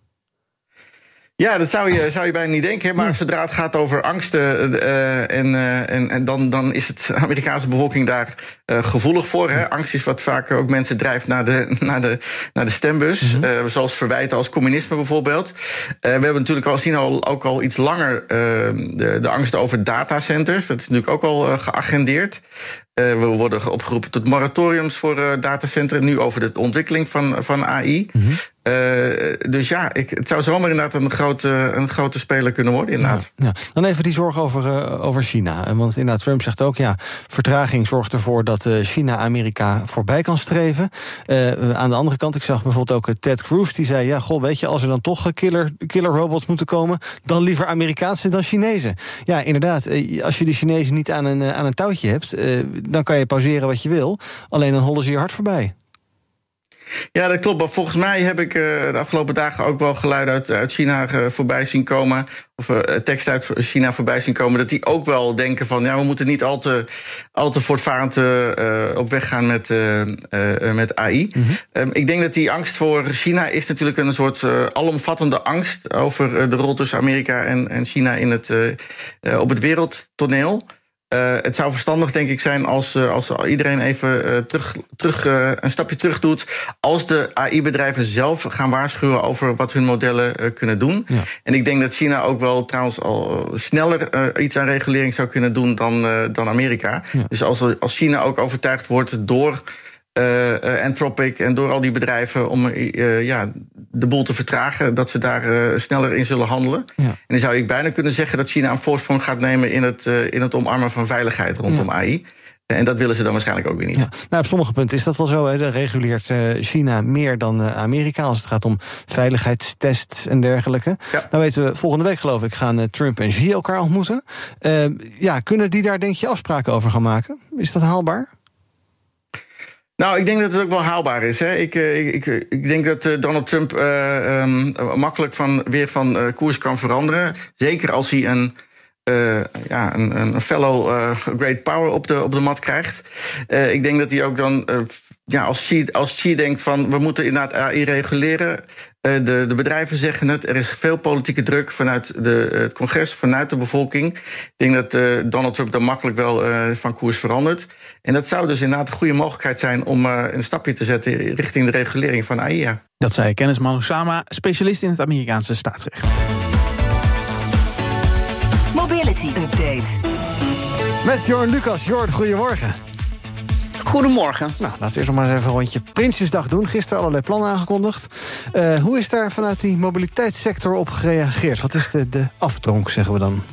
Speaker 5: Ja, dat zou je, zou je bijna niet denken. Maar zodra het gaat over angsten, uh, en, uh, en, en dan, dan is het Amerikaanse bevolking daar uh, gevoelig voor. Hè. Angst is wat vaak ook mensen drijft naar de, naar de, naar de stembus. Mm-hmm. Uh, zoals verwijten als communisme bijvoorbeeld. Uh, we hebben natuurlijk al zien al, ook al iets langer uh, de, de angst over datacenters. Dat is natuurlijk ook al uh, geagendeerd. Uh, we worden opgeroepen tot moratoriums voor uh, datacentra. Nu over de ontwikkeling van, van A I. Mm-hmm. Uh, dus ja, ik, het zou zomaar inderdaad een grote, een grote speler kunnen worden, inderdaad.
Speaker 1: Ja, ja. Dan even die zorg over, uh, over China. Want inderdaad, Trump zegt ook, ja, vertraging zorgt ervoor dat uh, China Amerika voorbij kan streven. Uh, aan de andere kant, ik zag bijvoorbeeld ook Ted Cruz, die zei, ja, goh, weet je, als er dan toch killer, killer robots moeten komen, dan liever Amerikaanse dan Chinezen. Ja, inderdaad, uh, als je de Chinezen niet aan een, uh, aan een touwtje hebt, uh, dan kan je pauzeren wat je wil, alleen dan hollen ze je hard voorbij.
Speaker 5: Ja, dat klopt. Maar volgens mij heb ik uh, de afgelopen dagen ook wel geluiden uit, uit China uh, voorbij zien komen. Of uh, tekst uit China voorbij zien komen. Dat die ook wel denken van, ja, we moeten niet al te, al te voortvarend uh, op weg gaan met, uh, uh, met A I. Mm-hmm. Um, ik denk dat die angst voor China is natuurlijk een soort uh, alomvattende angst over uh, de rol tussen Amerika en, en China in het, uh, uh, op het wereldtoneel. Uh, het zou verstandig, denk ik, zijn als, uh, als iedereen even uh, terug, terug, uh, een stapje terug doet. Als de A I-bedrijven zelf gaan waarschuwen over wat hun modellen uh, kunnen doen. Ja. En ik denk dat China ook wel trouwens al sneller uh, iets aan regulering zou kunnen doen dan, uh, dan Amerika. Ja. Dus als, als China ook overtuigd wordt door uh, uh, Anthropic en door al die bedrijven om uh, ja, de boel te vertragen, dat ze daar uh, sneller in zullen handelen. Ja. En dan zou ik bijna kunnen zeggen dat China een voorsprong gaat nemen in het, uh, in het omarmen van veiligheid rondom ja. A I. En dat willen ze dan waarschijnlijk ook weer niet.
Speaker 1: Ja, nou, op sommige punten is dat wel zo. Hè. Dan reguleert uh, China meer dan uh, Amerika als het gaat om veiligheidstests en dergelijke. Ja. Nou weten we, volgende week geloof ik gaan uh, Trump en Xi elkaar ontmoeten. Uh, ja, kunnen die daar denk je afspraken over gaan maken? Is dat haalbaar?
Speaker 5: Nou, ik denk dat het ook wel haalbaar is. Hè. Ik, ik, ik, ik denk dat uh, Donald Trump uh, um, makkelijk van, weer van uh, koers kan veranderen. Zeker als hij een... Uh, ja, een, een fellow uh, great power op de, op de mat krijgt. Uh, ik denk dat hij ook dan, uh, ja, als Xi, als Xi denkt van we moeten inderdaad A I reguleren. Uh, de, de bedrijven zeggen het, er is veel politieke druk vanuit de, het congres, vanuit de bevolking. Ik denk dat uh, Donald Trump dan makkelijk wel uh, van koers verandert. En dat zou dus inderdaad een goede mogelijkheid zijn om uh, een stapje te zetten richting de regulering van A I. Ja.
Speaker 24: Dat zei Kennis Manusama, specialist in het Amerikaanse staatsrecht.
Speaker 2: Mobility Update.
Speaker 1: Met Jorn Lucas. Jorn, goedemorgen.
Speaker 6: Goedemorgen.
Speaker 1: Nou, laten we eerst nog maar eens even een rondje Prinsjesdag doen. Gisteren allerlei plannen aangekondigd. Uh, hoe is daar vanuit die mobiliteitssector op gereageerd? Wat is de, de aftronk, zeggen we dan?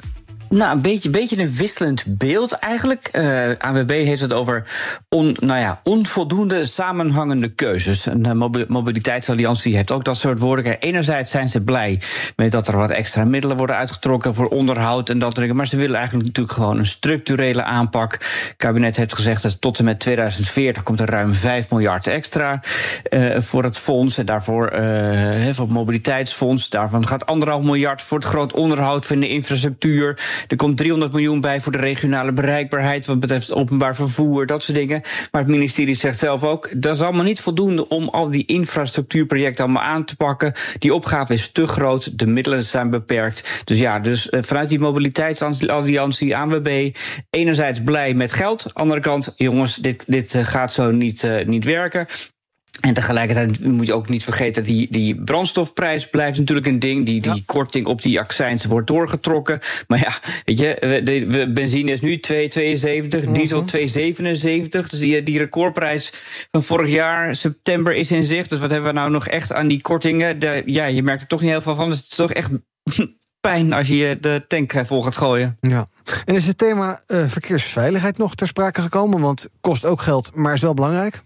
Speaker 6: Nou, een beetje, beetje een wisselend beeld eigenlijk. Uh, A N W B heeft het over on, nou ja, onvoldoende samenhangende keuzes. De Mobiliteitsalliantie heeft ook dat soort woorden. Enerzijds zijn ze blij met dat er wat extra middelen worden uitgetrokken voor onderhoud en dat soort dingen. Maar ze willen eigenlijk natuurlijk gewoon een structurele aanpak. Het kabinet heeft gezegd dat tot en met tweeduizend veertig komt er ruim vijf miljard extra uh, voor het fonds. En daarvoor, uh, voor het mobiliteitsfonds. Daarvan gaat anderhalf miljard voor het groot onderhoud van de infrastructuur. Er komt driehonderd miljoen bij voor de regionale bereikbaarheid wat betreft het openbaar vervoer, dat soort dingen. Maar het ministerie zegt zelf ook, dat is allemaal niet voldoende om al die infrastructuurprojecten allemaal aan te pakken. Die opgave is te groot, de middelen zijn beperkt. Dus ja, dus vanuit die mobiliteitsalliantie, A N W B, enerzijds blij met geld. Andere kant, jongens, dit, dit gaat zo niet, uh, niet werken. En tegelijkertijd moet je ook niet vergeten, die, die brandstofprijs blijft natuurlijk een ding. Die, die ja. korting op die accijns wordt doorgetrokken. Maar ja, weet je, de, de benzine is nu twee komma tweeënzeventig, mm-hmm. diesel twee komma zevenenzeventig. Dus die, die recordprijs van vorig jaar, september, is in zicht. Dus wat hebben we nou nog echt aan die kortingen? De, ja, je merkt er toch niet heel veel van. Dus het is toch echt pijn als je de tank vol gaat gooien.
Speaker 1: Ja. En is het thema uh, verkeersveiligheid nog ter sprake gekomen? Want het kost ook geld, maar is wel belangrijk.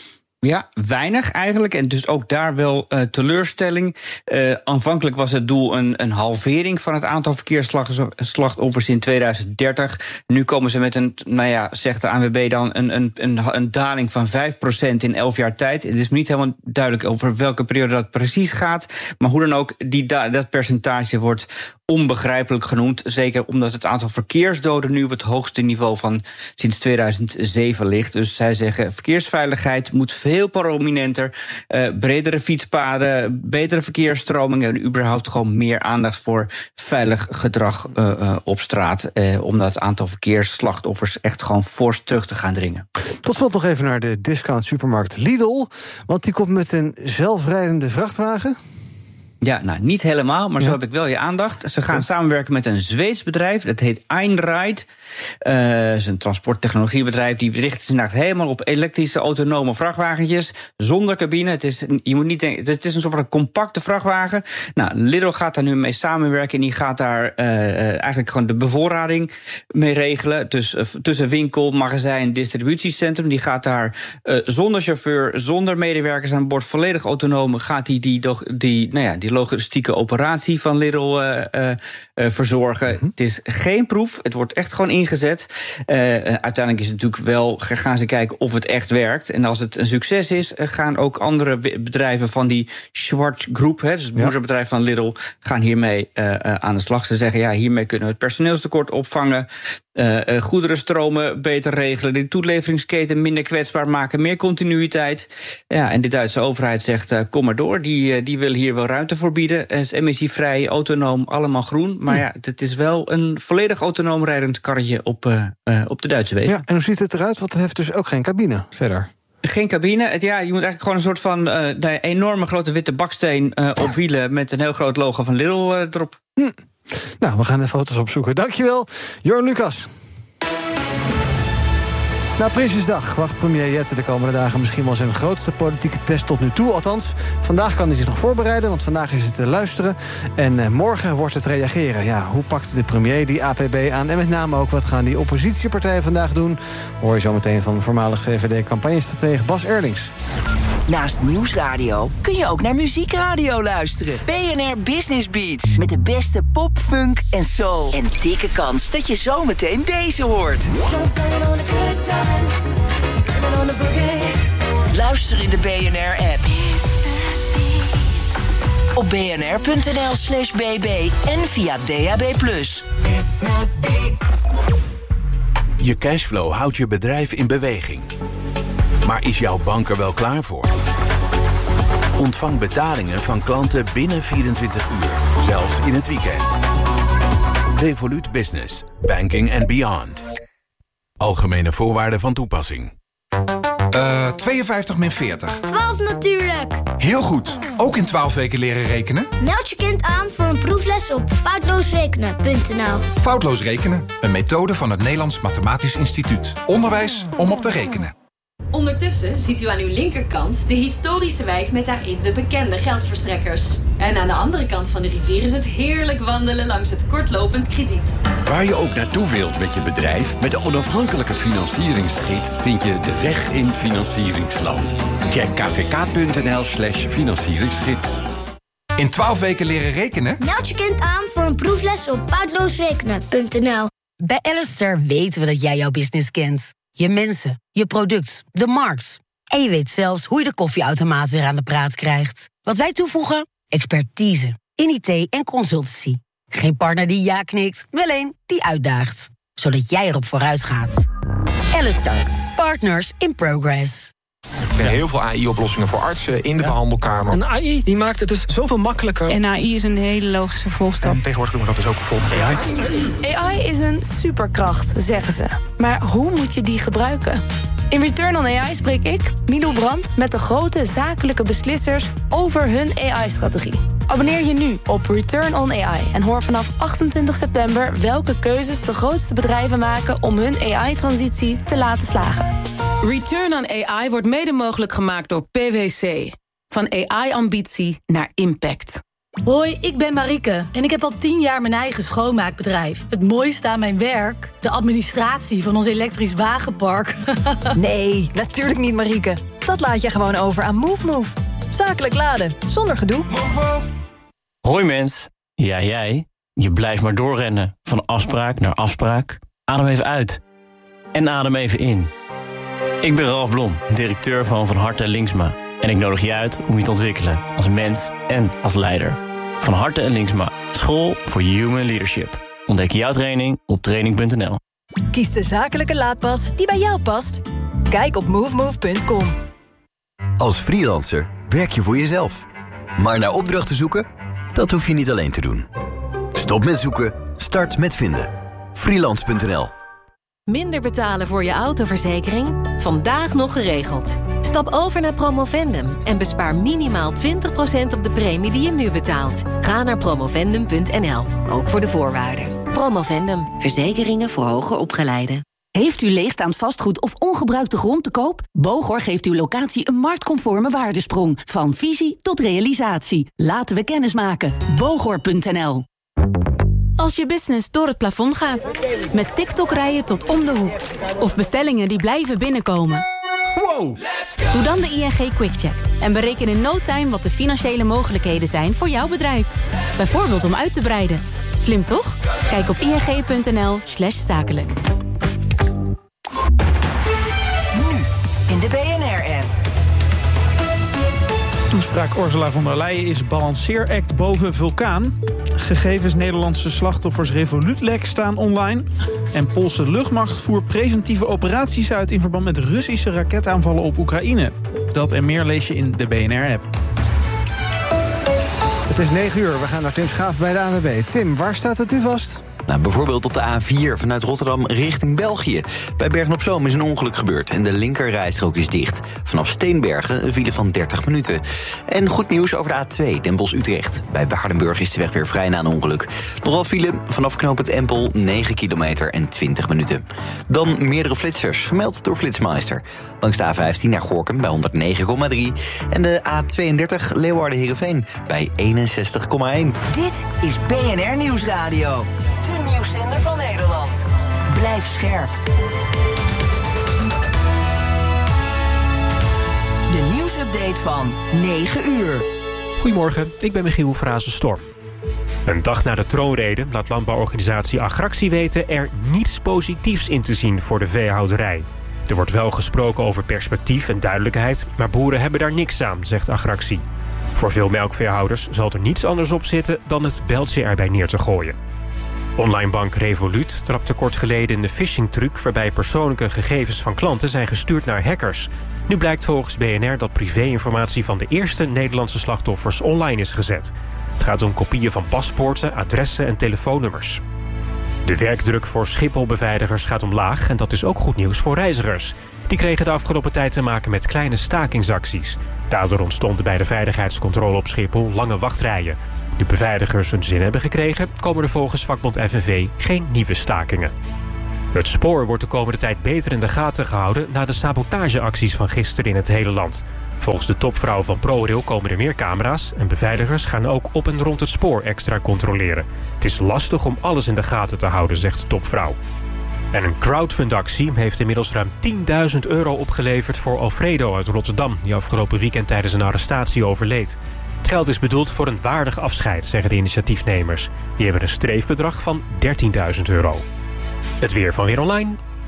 Speaker 6: Ja, weinig eigenlijk. En dus ook daar wel uh, teleurstelling. Uh, aanvankelijk was het doel een, een halvering van het aantal verkeersslachtoffers in tweeduizend dertig. Nu komen ze met een, nou ja, zegt de A N W B dan, een, een, een, een daling van vijf procent in elf jaar tijd. Het is niet helemaal duidelijk over welke periode dat precies gaat. Maar hoe dan ook, die, dat percentage wordt onbegrijpelijk genoemd. Zeker omdat het aantal verkeersdoden nu op het hoogste niveau van sinds tweeduizend zeven ligt. Dus zij zeggen, verkeersveiligheid moet veel prominenter. Uh, bredere fietspaden, betere verkeersstromingen en überhaupt gewoon meer aandacht voor veilig gedrag uh, uh, op straat. Uh, om dat aantal verkeersslachtoffers echt gewoon fors terug te gaan dringen.
Speaker 1: Tot slot nog even naar de discount supermarkt Lidl. Want die komt met een zelfrijdende vrachtwagen.
Speaker 6: Ja, nou, niet helemaal, maar ja. Zo heb ik wel je aandacht. Ze gaan samenwerken met een Zweeds bedrijf, dat heet Einride. Uh, dat is een transporttechnologiebedrijf, die richt zich helemaal op elektrische autonome vrachtwagentjes, zonder cabine. Het is, je moet niet denken, het is een soort van compacte vrachtwagen. Nou, Lidl gaat daar nu mee samenwerken en die gaat daar uh, eigenlijk gewoon de bevoorrading mee regelen. Dus uh, tussen winkel, magazijn, distributiecentrum. Die gaat daar uh, zonder chauffeur, zonder medewerkers aan boord, volledig autonoom, gaat die, die, die, die, nou ja, die logistieke operatie van Lidl uh, uh, uh, verzorgen. Mm-hmm. Het is geen proef, het wordt echt gewoon ingezet. Uh, uiteindelijk is het natuurlijk wel, gaan ze kijken of het echt werkt. En als het een succes is, gaan ook andere bedrijven van die Schwarz Groep, hè, dus het moederbedrijf van Lidl, gaan hiermee uh, uh, aan de slag. Ze zeggen, ja, hiermee kunnen we het personeelstekort opvangen. Uh, uh, goederenstromen beter regelen, de toeleveringsketen minder kwetsbaar maken, meer continuïteit. Ja, en de Duitse overheid zegt, uh, kom maar door, die, uh, die wil hier wel ruimte voor bieden. Het is emissievrij, autonoom, allemaal groen. Maar ja, het is wel een volledig autonoom rijdend karretje op, uh, uh, op de Duitse weg.
Speaker 1: Ja, en hoe ziet het eruit? Want het heeft dus ook geen cabine verder.
Speaker 6: Geen cabine. Het, ja, je moet eigenlijk gewoon een soort van uh, de enorme grote witte baksteen uh, op wielen met een heel groot logo van Lidl uh, erop.
Speaker 1: Hm. Nou, we gaan de foto's opzoeken. Dankjewel, Jorn Lucas. Na Prinsjesdag wacht premier Jette de komende dagen misschien wel zijn grootste politieke test tot nu toe. Althans, vandaag kan hij zich nog voorbereiden, want vandaag is het luisteren. En uh, morgen wordt het reageren. Ja, hoe pakt de premier die A P B aan? En met name ook, wat gaan die oppositiepartijen vandaag doen? Hoor je zo meteen van voormalig V V D-campagnestratege Bas Erlings.
Speaker 2: Naast Nieuwsradio kun je ook naar Muziekradio luisteren. B N R Business Beats. Met de beste pop, funk en soul. En dikke kans dat je zometeen deze hoort. Luister in de B N R-app. Op bnr.nl slash bb en via D A B plus.
Speaker 3: Je cashflow houdt je bedrijf in beweging. Maar is jouw bank er wel klaar voor? Ontvang betalingen van klanten binnen vierentwintig uur, zelfs in het weekend. Revolut Business, banking and beyond. Algemene voorwaarden van toepassing.
Speaker 7: Uh, tweeënvijftig min veertig.
Speaker 8: twaalf natuurlijk.
Speaker 7: Heel goed. Ook in twaalf weken leren rekenen?
Speaker 8: Meld je kind aan voor een proefles op foutloosrekenen punt n l.
Speaker 7: Foutloos rekenen, een methode van het Nederlands Mathematisch Instituut. Onderwijs om op te rekenen.
Speaker 9: Ondertussen ziet u aan uw linkerkant de historische wijk met daarin de bekende geldverstrekkers. En aan de andere kant van de rivier is het heerlijk wandelen langs het kortlopend krediet.
Speaker 10: Waar je ook naartoe wilt met je bedrijf, met de onafhankelijke financieringsgids vind je de weg in financieringsland. Check kvk.nl slash financieringsgids.
Speaker 7: In twaalf weken leren rekenen?
Speaker 8: Meld je kind aan voor een proefles op foutloosrekenen punt n l.
Speaker 12: Bij Alistair weten we dat jij jouw business kent. Je mensen, je product, de markt. En je weet zelfs hoe je de koffieautomaat weer aan de praat krijgt. Wat wij toevoegen? Expertise. In I T en consultancy. Geen partner die ja knikt, wel een die uitdaagt. Zodat jij erop vooruit gaat. Alistair. Partners in progress.
Speaker 26: Er zijn heel veel A I-oplossingen voor artsen in de ja. behandelkamer.
Speaker 27: Een A I die maakt het dus zoveel makkelijker.
Speaker 28: En A I is een hele logische volstap.
Speaker 26: En tegenwoordig doen we dat dus ook bijvoorbeeld A I.
Speaker 28: A I is een superkracht, zeggen ze. Maar hoe moet je die gebruiken? In Return on A I spreek ik, Milou Brandt, met de grote zakelijke beslissers over hun A I-strategie. Abonneer je nu op Return on A I en hoor vanaf achtentwintig september welke keuzes de grootste bedrijven maken om hun A I-transitie te laten slagen.
Speaker 29: Return on A I wordt mede mogelijk gemaakt door P W C. Van A I-ambitie naar impact.
Speaker 30: Hoi, ik ben Marieke en ik heb al tien jaar mijn eigen schoonmaakbedrijf. Het mooiste aan mijn werk? De administratie van ons elektrisch wagenpark.
Speaker 31: Nee, natuurlijk niet, Marieke. Dat laat je gewoon over aan MoveMove. Zakelijk laden, zonder gedoe.
Speaker 32: Move, move. Hoi mens. Ja, jij. Je blijft maar doorrennen. Van afspraak naar afspraak. Adem even uit. En adem even in. Ik ben Ralf Blom, directeur van Van Harte Linksma. En ik nodig je uit om je te ontwikkelen als mens en als leider. Van Harte en Linksma, school voor human leadership. Ontdek jouw training op training punt n l.
Speaker 31: Kies de zakelijke laadpas die bij jou past. Kijk op movemove punt com.
Speaker 33: Als freelancer werk je voor jezelf. Maar naar opdrachten zoeken, dat hoef je niet alleen te doen. Stop met zoeken, start met vinden. freelance punt n l.
Speaker 34: Minder betalen voor je autoverzekering? Vandaag nog geregeld. Stap over naar Promovendum en bespaar minimaal twintig procent op de premie die je nu betaalt. Ga naar promovendum punt n l, ook voor de voorwaarden. Promovendum, verzekeringen voor hoger opgeleiden.
Speaker 14: Heeft u leegstaand vastgoed of ongebruikte grond te koop? Bogor geeft uw locatie een marktconforme waardesprong. Van visie tot realisatie. Laten we kennis maken. Bogor punt n l.
Speaker 28: Als je business door het plafond gaat. Met TikTok-rijen tot om de hoek. Of bestellingen die blijven binnenkomen.
Speaker 35: Wow!
Speaker 28: Doe dan de I N G QuickCheck. En bereken in no time wat de financiële mogelijkheden zijn voor jouw bedrijf. Bijvoorbeeld om uit te breiden. Slim toch? Kijk op ing punt n l slash zakelijk.
Speaker 2: Nu in de B N R-app.
Speaker 24: Toespraak Ursula von der Leyen is balanceeract boven vulkaan. Gegevens Nederlandse slachtoffers Revolut-lek staan online. En Poolse luchtmacht voert preventieve operaties uit in verband met Russische raketaanvallen op Oekraïne. Dat en meer lees je in de B N R-app.
Speaker 1: Het is negen uur, we gaan naar Tim Schaap bij de A N W B. Tim, waar staat het nu vast?
Speaker 4: Nou, bijvoorbeeld op de A vier vanuit Rotterdam richting België. Bij Bergen-op-Zoom is een ongeluk gebeurd en de linkerrijstrook is dicht. Vanaf Steenbergen een file van dertig minuten. En goed nieuws over de A twee, Den Bosch-Utrecht. Bij Waardenburg is de weg weer vrij na een ongeluk. Nogal file vanaf knooppunt Empel, negen kilometer en twintig minuten. Dan meerdere flitsers, gemeld door Flitsmeister. Langs de A vijftien naar Gorinchem bij honderdnegen komma drie. En de A tweeëndertig Leeuwarden-Heerenveen bij eenenzestig komma één.
Speaker 2: Dit is B N R Nieuwsradio. De nieuwszender van Nederland. Blijf scherp. De nieuwsupdate van negen uur.
Speaker 5: Goedemorgen, ik ben Michiel Frazen-Storm. Een dag na de troonrede laat landbouworganisatie Agractie weten er niets positiefs in te zien voor de veehouderij. Er wordt wel gesproken over perspectief en duidelijkheid, maar boeren hebben daar niks aan, zegt Agractie. Voor veel melkveehouders zal er niets anders op zitten dan het bijltje erbij neer te gooien. Onlinebank Revolut trapte kort geleden in de phishing-truc waarbij persoonlijke gegevens van klanten zijn gestuurd naar hackers. Nu blijkt volgens B N R dat privé-informatie van de eerste Nederlandse slachtoffers online is gezet. Het gaat om kopieën van paspoorten, adressen en telefoonnummers. De werkdruk voor Schiphol-beveiligers gaat omlaag en dat is ook goed nieuws voor reizigers. Die kregen de afgelopen tijd te maken met kleine stakingsacties. Daardoor ontstonden bij de veiligheidscontrole op Schiphol lange wachtrijen. Nu beveiligers hun zin hebben gekregen, komen er volgens vakbond F N V geen nieuwe stakingen. Het spoor wordt de komende tijd beter in de gaten gehouden na de sabotageacties van gisteren in het hele land. Volgens de topvrouw van ProRail komen er meer camera's en beveiligers gaan ook op en rond het spoor extra controleren. Het is lastig om alles in de gaten te houden, zegt de topvrouw. En een crowdfundactie heeft inmiddels ruim tienduizend euro opgeleverd voor Alfredo uit Rotterdam, die afgelopen weekend tijdens een arrestatie overleed. Het geld is bedoeld voor een waardig afscheid, zeggen de initiatiefnemers. Die hebben een streefbedrag van dertienduizend euro. Het weer van Weer Online.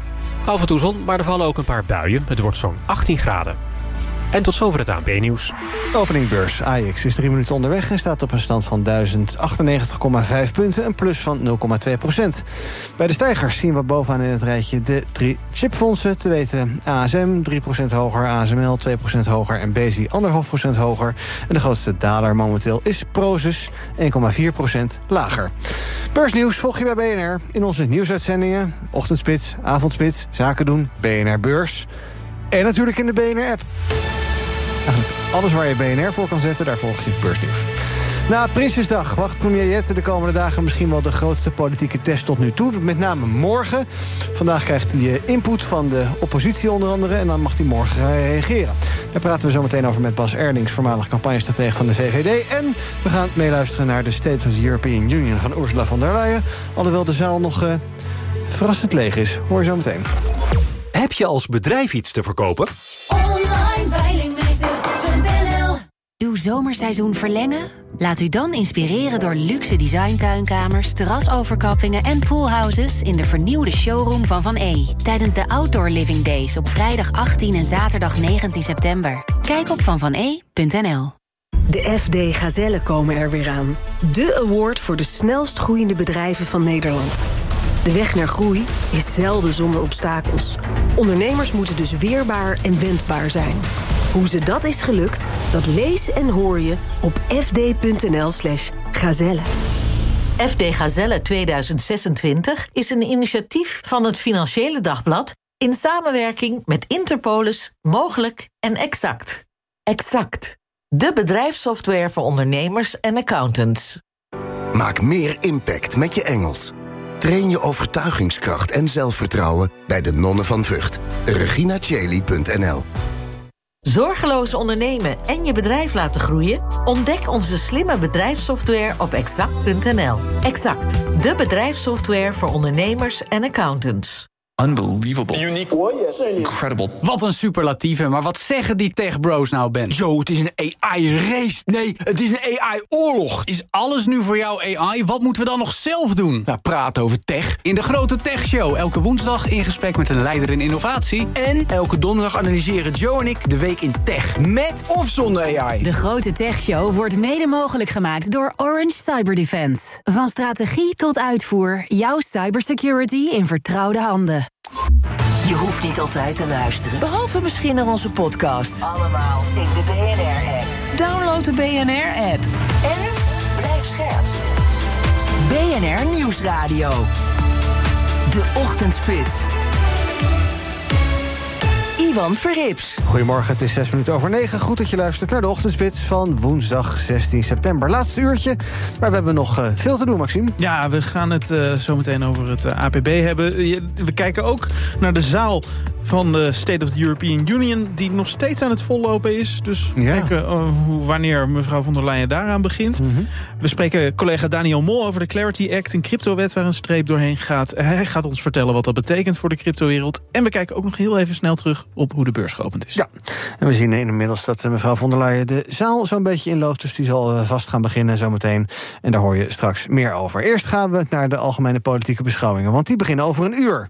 Speaker 5: Af en toe zon, maar er vallen ook een paar buien. Het wordt zo'n achttien graden. En tot zover het A N P-nieuws.
Speaker 1: Openingbeurs. Ajax is drie minuten onderweg en staat op een stand van duizend achtennegentig komma vijf punten. Een plus van nul komma twee procent. Bij de stijgers zien we bovenaan in het rijtje de drie chipfondsen. Te weten A S M drie procent hoger, A S M L twee procent hoger en Besi anderhalf komma vijf procent hoger. En de grootste daler momenteel is Prosus één komma vier procent lager. Beursnieuws volg je bij B N R in onze nieuwsuitzendingen. Ochtendspits, avondspits, zaken doen, B N R Beurs. En natuurlijk in de B N R-app. Eigenlijk alles waar je B N R voor kan zetten, daar volg je beursnieuws. Na Prinsjesdag wacht premier Jette de komende dagen misschien wel de grootste politieke test tot nu toe. Met name morgen. Vandaag krijgt hij input van de oppositie onder andere en dan mag hij morgen gaan reageren. Daar praten we zo meteen over met Bas Erlings, voormalig campagnestratege van de V V D. En we gaan meeluisteren naar de State of the European Union van Ursula von der Leyen. Alhoewel de zaal nog uh, verrassend leeg is. Hoor je zo meteen.
Speaker 11: Heb je als bedrijf iets te verkopen?
Speaker 13: online veilingmeester punt n l.
Speaker 12: Uw zomerseizoen verlengen? Laat u dan inspireren door luxe designtuinkamers, terrasoverkappingen en poolhouses in de vernieuwde showroom van Van E. Tijdens de Outdoor Living Days op vrijdag achttien en zaterdag negentien september. Kijk op van van e punt n l.
Speaker 15: De F D Gazellen komen er weer aan. De award voor de snelst groeiende bedrijven van Nederland. De weg naar groei is zelden zonder obstakels. Ondernemers moeten dus weerbaar en wendbaar zijn. Hoe ze dat is gelukt, dat lees en hoor je op f d punt n l slash gazelle.
Speaker 16: F D Gazelle tweeduizend zesentwintig is een initiatief van het Financiële Dagblad in samenwerking met Interpolis, Mogelijk en Exact. Exact, de bedrijfssoftware voor ondernemers en accountants.
Speaker 17: Maak meer impact met je Engels. Train je overtuigingskracht en zelfvertrouwen bij de Nonnen van Vught. regina cheli punt n l.
Speaker 16: Zorgeloos ondernemen en je bedrijf laten groeien? Ontdek onze slimme bedrijfssoftware op exact punt n l. Exact, de bedrijfssoftware voor ondernemers en accountants.
Speaker 18: Unbelievable. Unique. Incredible. Wat een superlatieve, maar wat zeggen die tech-bros nou, Ben?
Speaker 19: Yo, het is een A I-race. Nee, het is een A I-oorlog.
Speaker 18: Is alles nu voor jou A I? Wat moeten we dan nog zelf doen?
Speaker 19: Ja, praten over tech.
Speaker 18: In de Grote Tech Show, elke woensdag in gesprek met een leider in innovatie.
Speaker 19: En elke donderdag analyseren Joe en ik de week in tech. Met of zonder A I.
Speaker 12: De Grote Tech Show wordt mede mogelijk gemaakt door Orange Cyber Defense. Van strategie tot uitvoer, jouw cybersecurity in vertrouwde handen.
Speaker 2: Je hoeft niet altijd te luisteren, behalve misschien naar onze podcast. Allemaal in de B N R-app. Download de B N R-app. En blijf scherp. B B N R Nieuwsradio. De Ochtendspits. Ivan Verrips.
Speaker 1: Goedemorgen, het is zes minuten over negen. Goed dat je luistert naar de Ochtendspits van woensdag zestien september. Laatste uurtje, maar we hebben nog uh, veel te doen, Maxime.
Speaker 24: Ja, we gaan het uh, zo meteen over het uh, A P B hebben. We kijken ook naar de zaal van de State of the European Union, die nog steeds aan het vollopen is. Dus we ja. kijken uh, hoe, wanneer mevrouw von der Leyen daaraan begint. Mm-hmm. We spreken collega Daniel Mol over de Clarity Act, een cryptowet waar een streep doorheen gaat. Hij gaat ons vertellen wat dat betekent voor de cryptowereld. En we kijken ook nog heel even snel terug op hoe de beurs geopend is.
Speaker 1: Ja, en we zien inmiddels dat mevrouw von der Leyen de zaal zo'n beetje inloopt. Dus die zal vast gaan beginnen zometeen. En daar hoor je straks meer over. Eerst gaan we naar de algemene politieke beschouwingen, want die beginnen over een uur.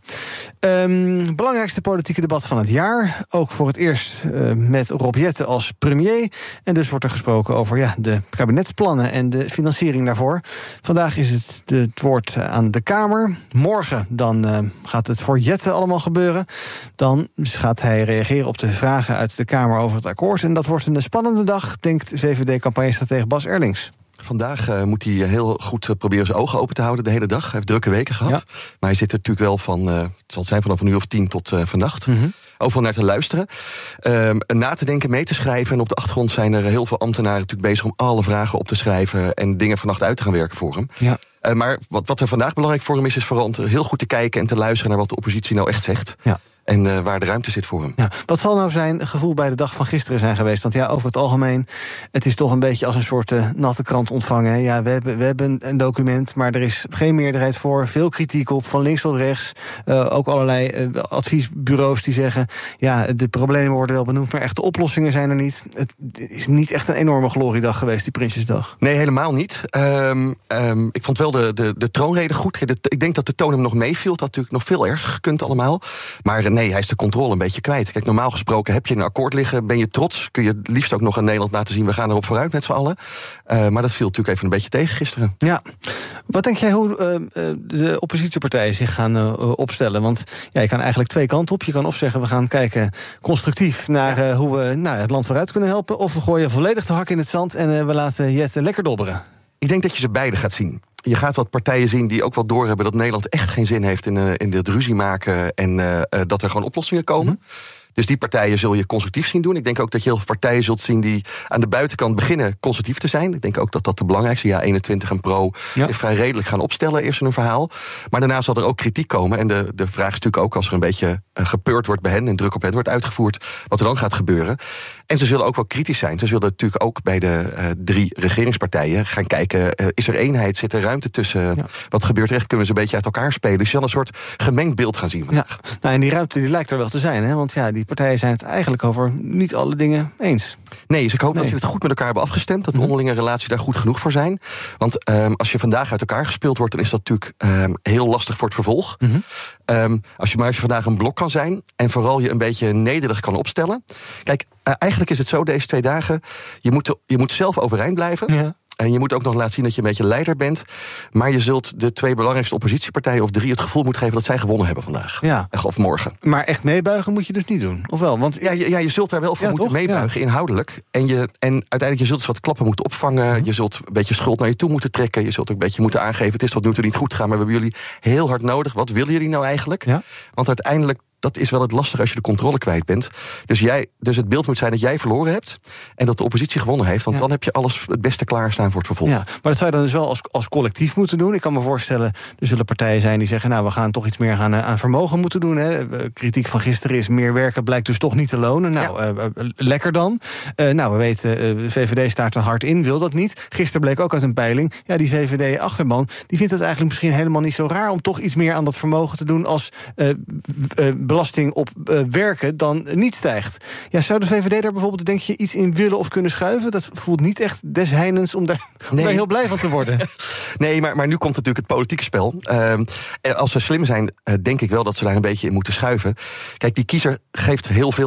Speaker 1: Um, belangrijkste politieke debat van het jaar. Ook voor het eerst uh, met Rob Jetten als premier. En dus wordt er gesproken over ja, de kabinetsplannen en de financiering daarvoor. Vandaag is het het woord aan de Kamer. Morgen dan uh, gaat het voor Jetten allemaal gebeuren. Dan gaat hij reageren op de vragen uit de Kamer over het akkoord. En dat wordt een spannende dag, denkt V V D-campagnestratege Bas Erlings.
Speaker 3: Vandaag uh, moet hij heel goed uh, proberen zijn ogen open te houden de hele dag. Hij heeft drukke weken gehad. Ja. Maar hij zit er natuurlijk wel van, uh, het zal zijn vanaf een uur of tien tot uh, vannacht. Mm-hmm. Overal naar te luisteren. Uh, na te denken, mee te schrijven. En op de achtergrond zijn er heel veel ambtenaren natuurlijk bezig om alle vragen op te schrijven en dingen vannacht uit te gaan werken voor hem. Ja. Uh, maar wat, wat er vandaag belangrijk voor hem is, is vooral om heel goed te kijken en te luisteren naar wat de oppositie nou echt zegt. Ja. En uh, waar de ruimte zit voor hem. Ja, wat zal nou zijn gevoel bij de dag van gisteren zijn geweest? Want ja, over het algemeen, het is toch een beetje als een soort uh, natte krant ontvangen. Hè? Ja, we hebben, we hebben een document, maar er is geen meerderheid voor. Veel kritiek op, van links tot rechts. Uh, ook allerlei uh, adviesbureaus die zeggen, ja, de problemen worden wel benoemd, maar echte oplossingen zijn er niet. Het is niet echt een enorme gloriedag geweest, die Prinsjesdag. Nee, helemaal niet. Um, um, ik vond wel de, de, de troonrede goed. Ik denk dat de toon hem nog meeviel. Dat had natuurlijk nog veel erger gekund allemaal. Maar nee, hij is de controle een beetje kwijt. Kijk, normaal gesproken heb je een akkoord liggen, ben je trots, kun je het liefst ook nog aan Nederland laten zien, we gaan erop vooruit met z'n allen. Uh, maar dat viel natuurlijk even een beetje tegen gisteren.
Speaker 1: Ja. Wat denk jij hoe uh, de oppositiepartijen zich gaan uh, opstellen? Want ja, je kan eigenlijk twee kanten op. Je kan of zeggen, we gaan kijken constructief naar uh, hoe we nou, het land vooruit kunnen helpen, of we gooien volledig de hak in het zand en uh, we laten Jetten lekker dobberen.
Speaker 3: Ik denk dat je ze beide gaat zien. Je gaat wat partijen zien die ook wel doorhebben dat Nederland echt geen zin heeft in, uh, in dit ruzie maken en uh, dat er gewoon oplossingen komen. Mm-hmm. Dus die partijen zul je constructief zien doen. Ik denk ook dat je heel veel partijen zult zien die aan de buitenkant beginnen constructief te zijn. Ik denk ook dat dat de belangrijkste, ja, eenentwintig en Pro, ja. vrij redelijk gaan opstellen eerst in hun verhaal. Maar daarna zal er ook kritiek komen. En de, de vraag is natuurlijk ook, als er een beetje uh, gepeurd wordt bij hen en druk op hen wordt uitgevoerd, wat er dan gaat gebeuren. En ze zullen ook wel kritisch zijn. Ze zullen natuurlijk ook bij de uh, drie regeringspartijen gaan kijken, uh, is er eenheid, zit er ruimte tussen? Ja. Wat gebeurt er echt? Kunnen we ze een beetje uit elkaar spelen? Dus je zal een soort gemengd beeld gaan zien vandaag.
Speaker 1: Ja. Nou, en die ruimte die lijkt er wel te zijn, hè? Want ja, die partijen zijn het eigenlijk over niet alle dingen eens.
Speaker 3: Nee, dus ik hoop nee. dat ze het goed met elkaar hebben afgestemd, dat de onderlinge relaties daar goed genoeg voor zijn. Want um, als je vandaag uit elkaar gespeeld wordt, dan is dat natuurlijk um, heel lastig voor het vervolg. Mm-hmm. Um, als je maar als je vandaag een blok kan zijn en vooral je een beetje nederig kan opstellen. Kijk, uh, eigenlijk is het zo deze twee dagen, je moet, je moet zelf overeind blijven. Ja. En je moet ook nog laten zien dat je een beetje leider bent. Maar je zult de twee belangrijkste oppositiepartijen of drie het gevoel moeten geven dat zij gewonnen hebben vandaag. Ja. Of morgen.
Speaker 1: Maar echt meebuigen moet je dus niet doen, of wel? Want
Speaker 3: ja, je, ja, je zult daar wel voor ja, moeten toch? meebuigen, ja. inhoudelijk. En, je, en uiteindelijk, je zult dus wat klappen moeten opvangen. Mm-hmm. Je zult een beetje schuld naar je toe moeten trekken. Je zult ook een beetje moeten aangeven, het is tot nu toe niet goed gaan, maar we hebben jullie heel hard nodig. Wat willen jullie nou eigenlijk? Ja. Want uiteindelijk, dat is wel het lastige als je de controle kwijt bent. Dus, jij, dus het beeld moet zijn dat jij verloren hebt en dat de oppositie gewonnen heeft. Want ja. dan heb je alles het beste klaarstaan voor het vervolg. Ja, maar
Speaker 1: dat zou je dan dus wel als, als collectief moeten doen. Ik kan me voorstellen, er zullen partijen zijn die zeggen, nou, we gaan toch iets meer aan, aan vermogen moeten doen. Hè. Kritiek van gisteren is, meer werken blijkt dus toch niet te lonen. Nou, ja. uh, uh, lekker dan. Uh, nou, we weten, uh, de V V D staat er hard in, wil dat niet. Gisteren bleek ook uit een peiling, ja, die V V D-achterban, die vindt het eigenlijk misschien helemaal niet zo raar om toch iets meer aan dat vermogen te doen als uh, uh, belasting op uh, werken dan niet stijgt. Ja, zou de V V D daar bijvoorbeeld, denk je, iets in willen of kunnen schuiven? Dat voelt niet echt des heinens om daar, om nee. daar heel blij van te worden.
Speaker 3: Nee, maar, maar nu komt natuurlijk het politieke spel. Uh, als ze slim zijn, uh, denk ik wel dat ze daar een beetje in moeten schuiven. Kijk, die kiezer geeft heel veel aan.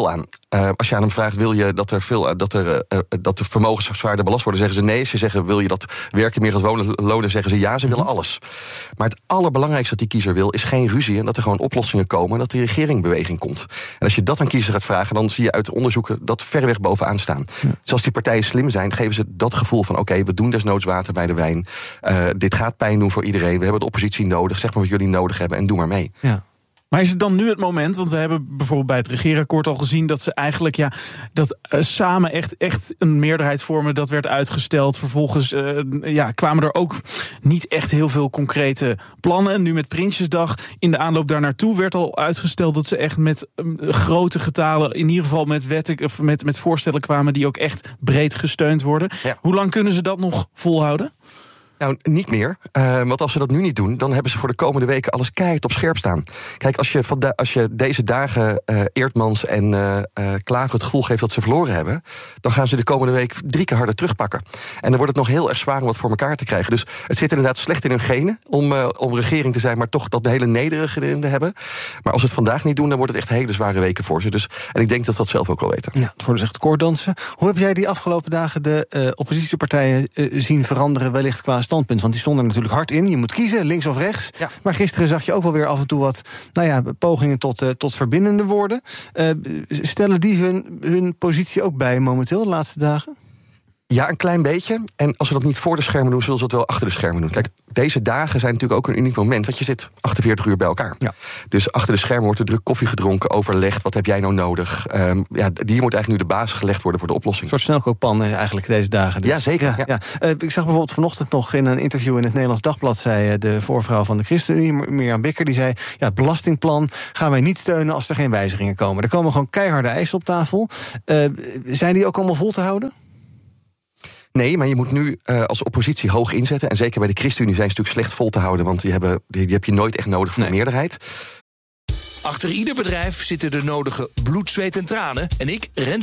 Speaker 3: Uh, als je aan hem vraagt, wil je dat er, veel, uh, dat er, uh, dat er vermogens zwaarder belast worden, zeggen ze nee. Als je zegt, wil je dat werken meer gaat wonen, lonen, zeggen ze ja, ze willen alles. Maar het allerbelangrijkste dat die kiezer wil, is geen ruzie en dat er gewoon oplossingen komen en dat de regering in beweging komt. En als je dat aan kiezer gaat vragen, dan zie je uit onderzoeken dat verreweg bovenaan staan. Ja. Zoals die partijen slim zijn, geven ze dat gevoel van oké, okay, we doen desnoods water bij de wijn. Uh, dit gaat pijn doen voor iedereen. We hebben de oppositie nodig. Zeg maar wat jullie nodig hebben en doe maar mee.
Speaker 24: Ja. Maar is het dan nu het moment, want we hebben bijvoorbeeld bij het regeerakkoord al gezien dat ze eigenlijk ja, dat uh, samen echt, echt een meerderheid vormen, dat werd uitgesteld. Vervolgens uh, ja, kwamen er ook niet echt heel veel concrete plannen. Nu met Prinsjesdag, in de aanloop daar naartoe werd al uitgesteld dat ze echt met uh, grote getalen, in ieder geval met wetten, of met, met voorstellen kwamen die ook echt breed gesteund worden. Ja. Hoe lang kunnen ze dat nog volhouden?
Speaker 3: Nou, niet meer. Uh, want als ze dat nu niet doen, dan hebben ze voor de komende weken alles keihard op scherp staan. Kijk, als je, van da- als je deze dagen uh, Eertmans en uh, uh, Klaver het gevoel geeft dat ze verloren hebben, dan gaan ze de komende week drie keer harder terugpakken. En dan wordt het nog heel erg zwaar om wat voor elkaar te krijgen. Dus het zit inderdaad slecht in hun genen om, uh, om regering te zijn, maar toch dat de hele nederige in te hebben. Maar als ze het vandaag niet doen, dan wordt het echt hele zware weken voor ze. Dus, en ik denk dat ze dat zelf ook wel weten.
Speaker 1: Ja, het wordt dus echt koorddansen. Hoe heb jij die afgelopen dagen de uh, oppositiepartijen uh, zien veranderen, wellicht qua standpunt? Want die stonden er natuurlijk hard in. Je moet kiezen, links of rechts. Ja. Maar gisteren zag je ook wel weer af en toe wat nou ja, pogingen tot, uh, tot verbindende woorden. Uh, stellen die hun, hun positie ook bij momenteel de laatste dagen?
Speaker 3: Ja, een klein beetje. En als ze dat niet voor de schermen doen, zullen ze dat wel achter de schermen doen. Kijk, deze dagen zijn natuurlijk ook een uniek moment, want je zit achtenveertig uur bij elkaar. Ja. Dus achter de schermen wordt er druk koffie gedronken, overlegd. Wat heb jij nou nodig? Um, ja, die moet eigenlijk nu de basis gelegd worden voor de oplossing.
Speaker 1: Een soort snelkookpan eigenlijk deze dagen. Dus.
Speaker 3: Ja, zeker. Ja,
Speaker 1: ja. Ja. Uh, ik zag bijvoorbeeld vanochtend nog in een interview in het Nederlands Dagblad, zei de voorvrouw van de ChristenUnie, Mirjam Bikker, die zei, ja, het belastingplan gaan wij niet steunen als er geen wijzigingen komen. Er komen gewoon keiharde eisen op tafel. Uh, zijn die ook allemaal vol te houden?
Speaker 3: Nee, maar je moet nu uh, als oppositie hoog inzetten. En zeker bij de ChristenUnie zijn ze natuurlijk slecht vol te houden, want die, hebben, die, die heb je nooit echt nodig voor nee. de meerderheid.
Speaker 6: Achter ieder bedrijf zitten de nodige bloed, zweet en tranen. En ik, Rens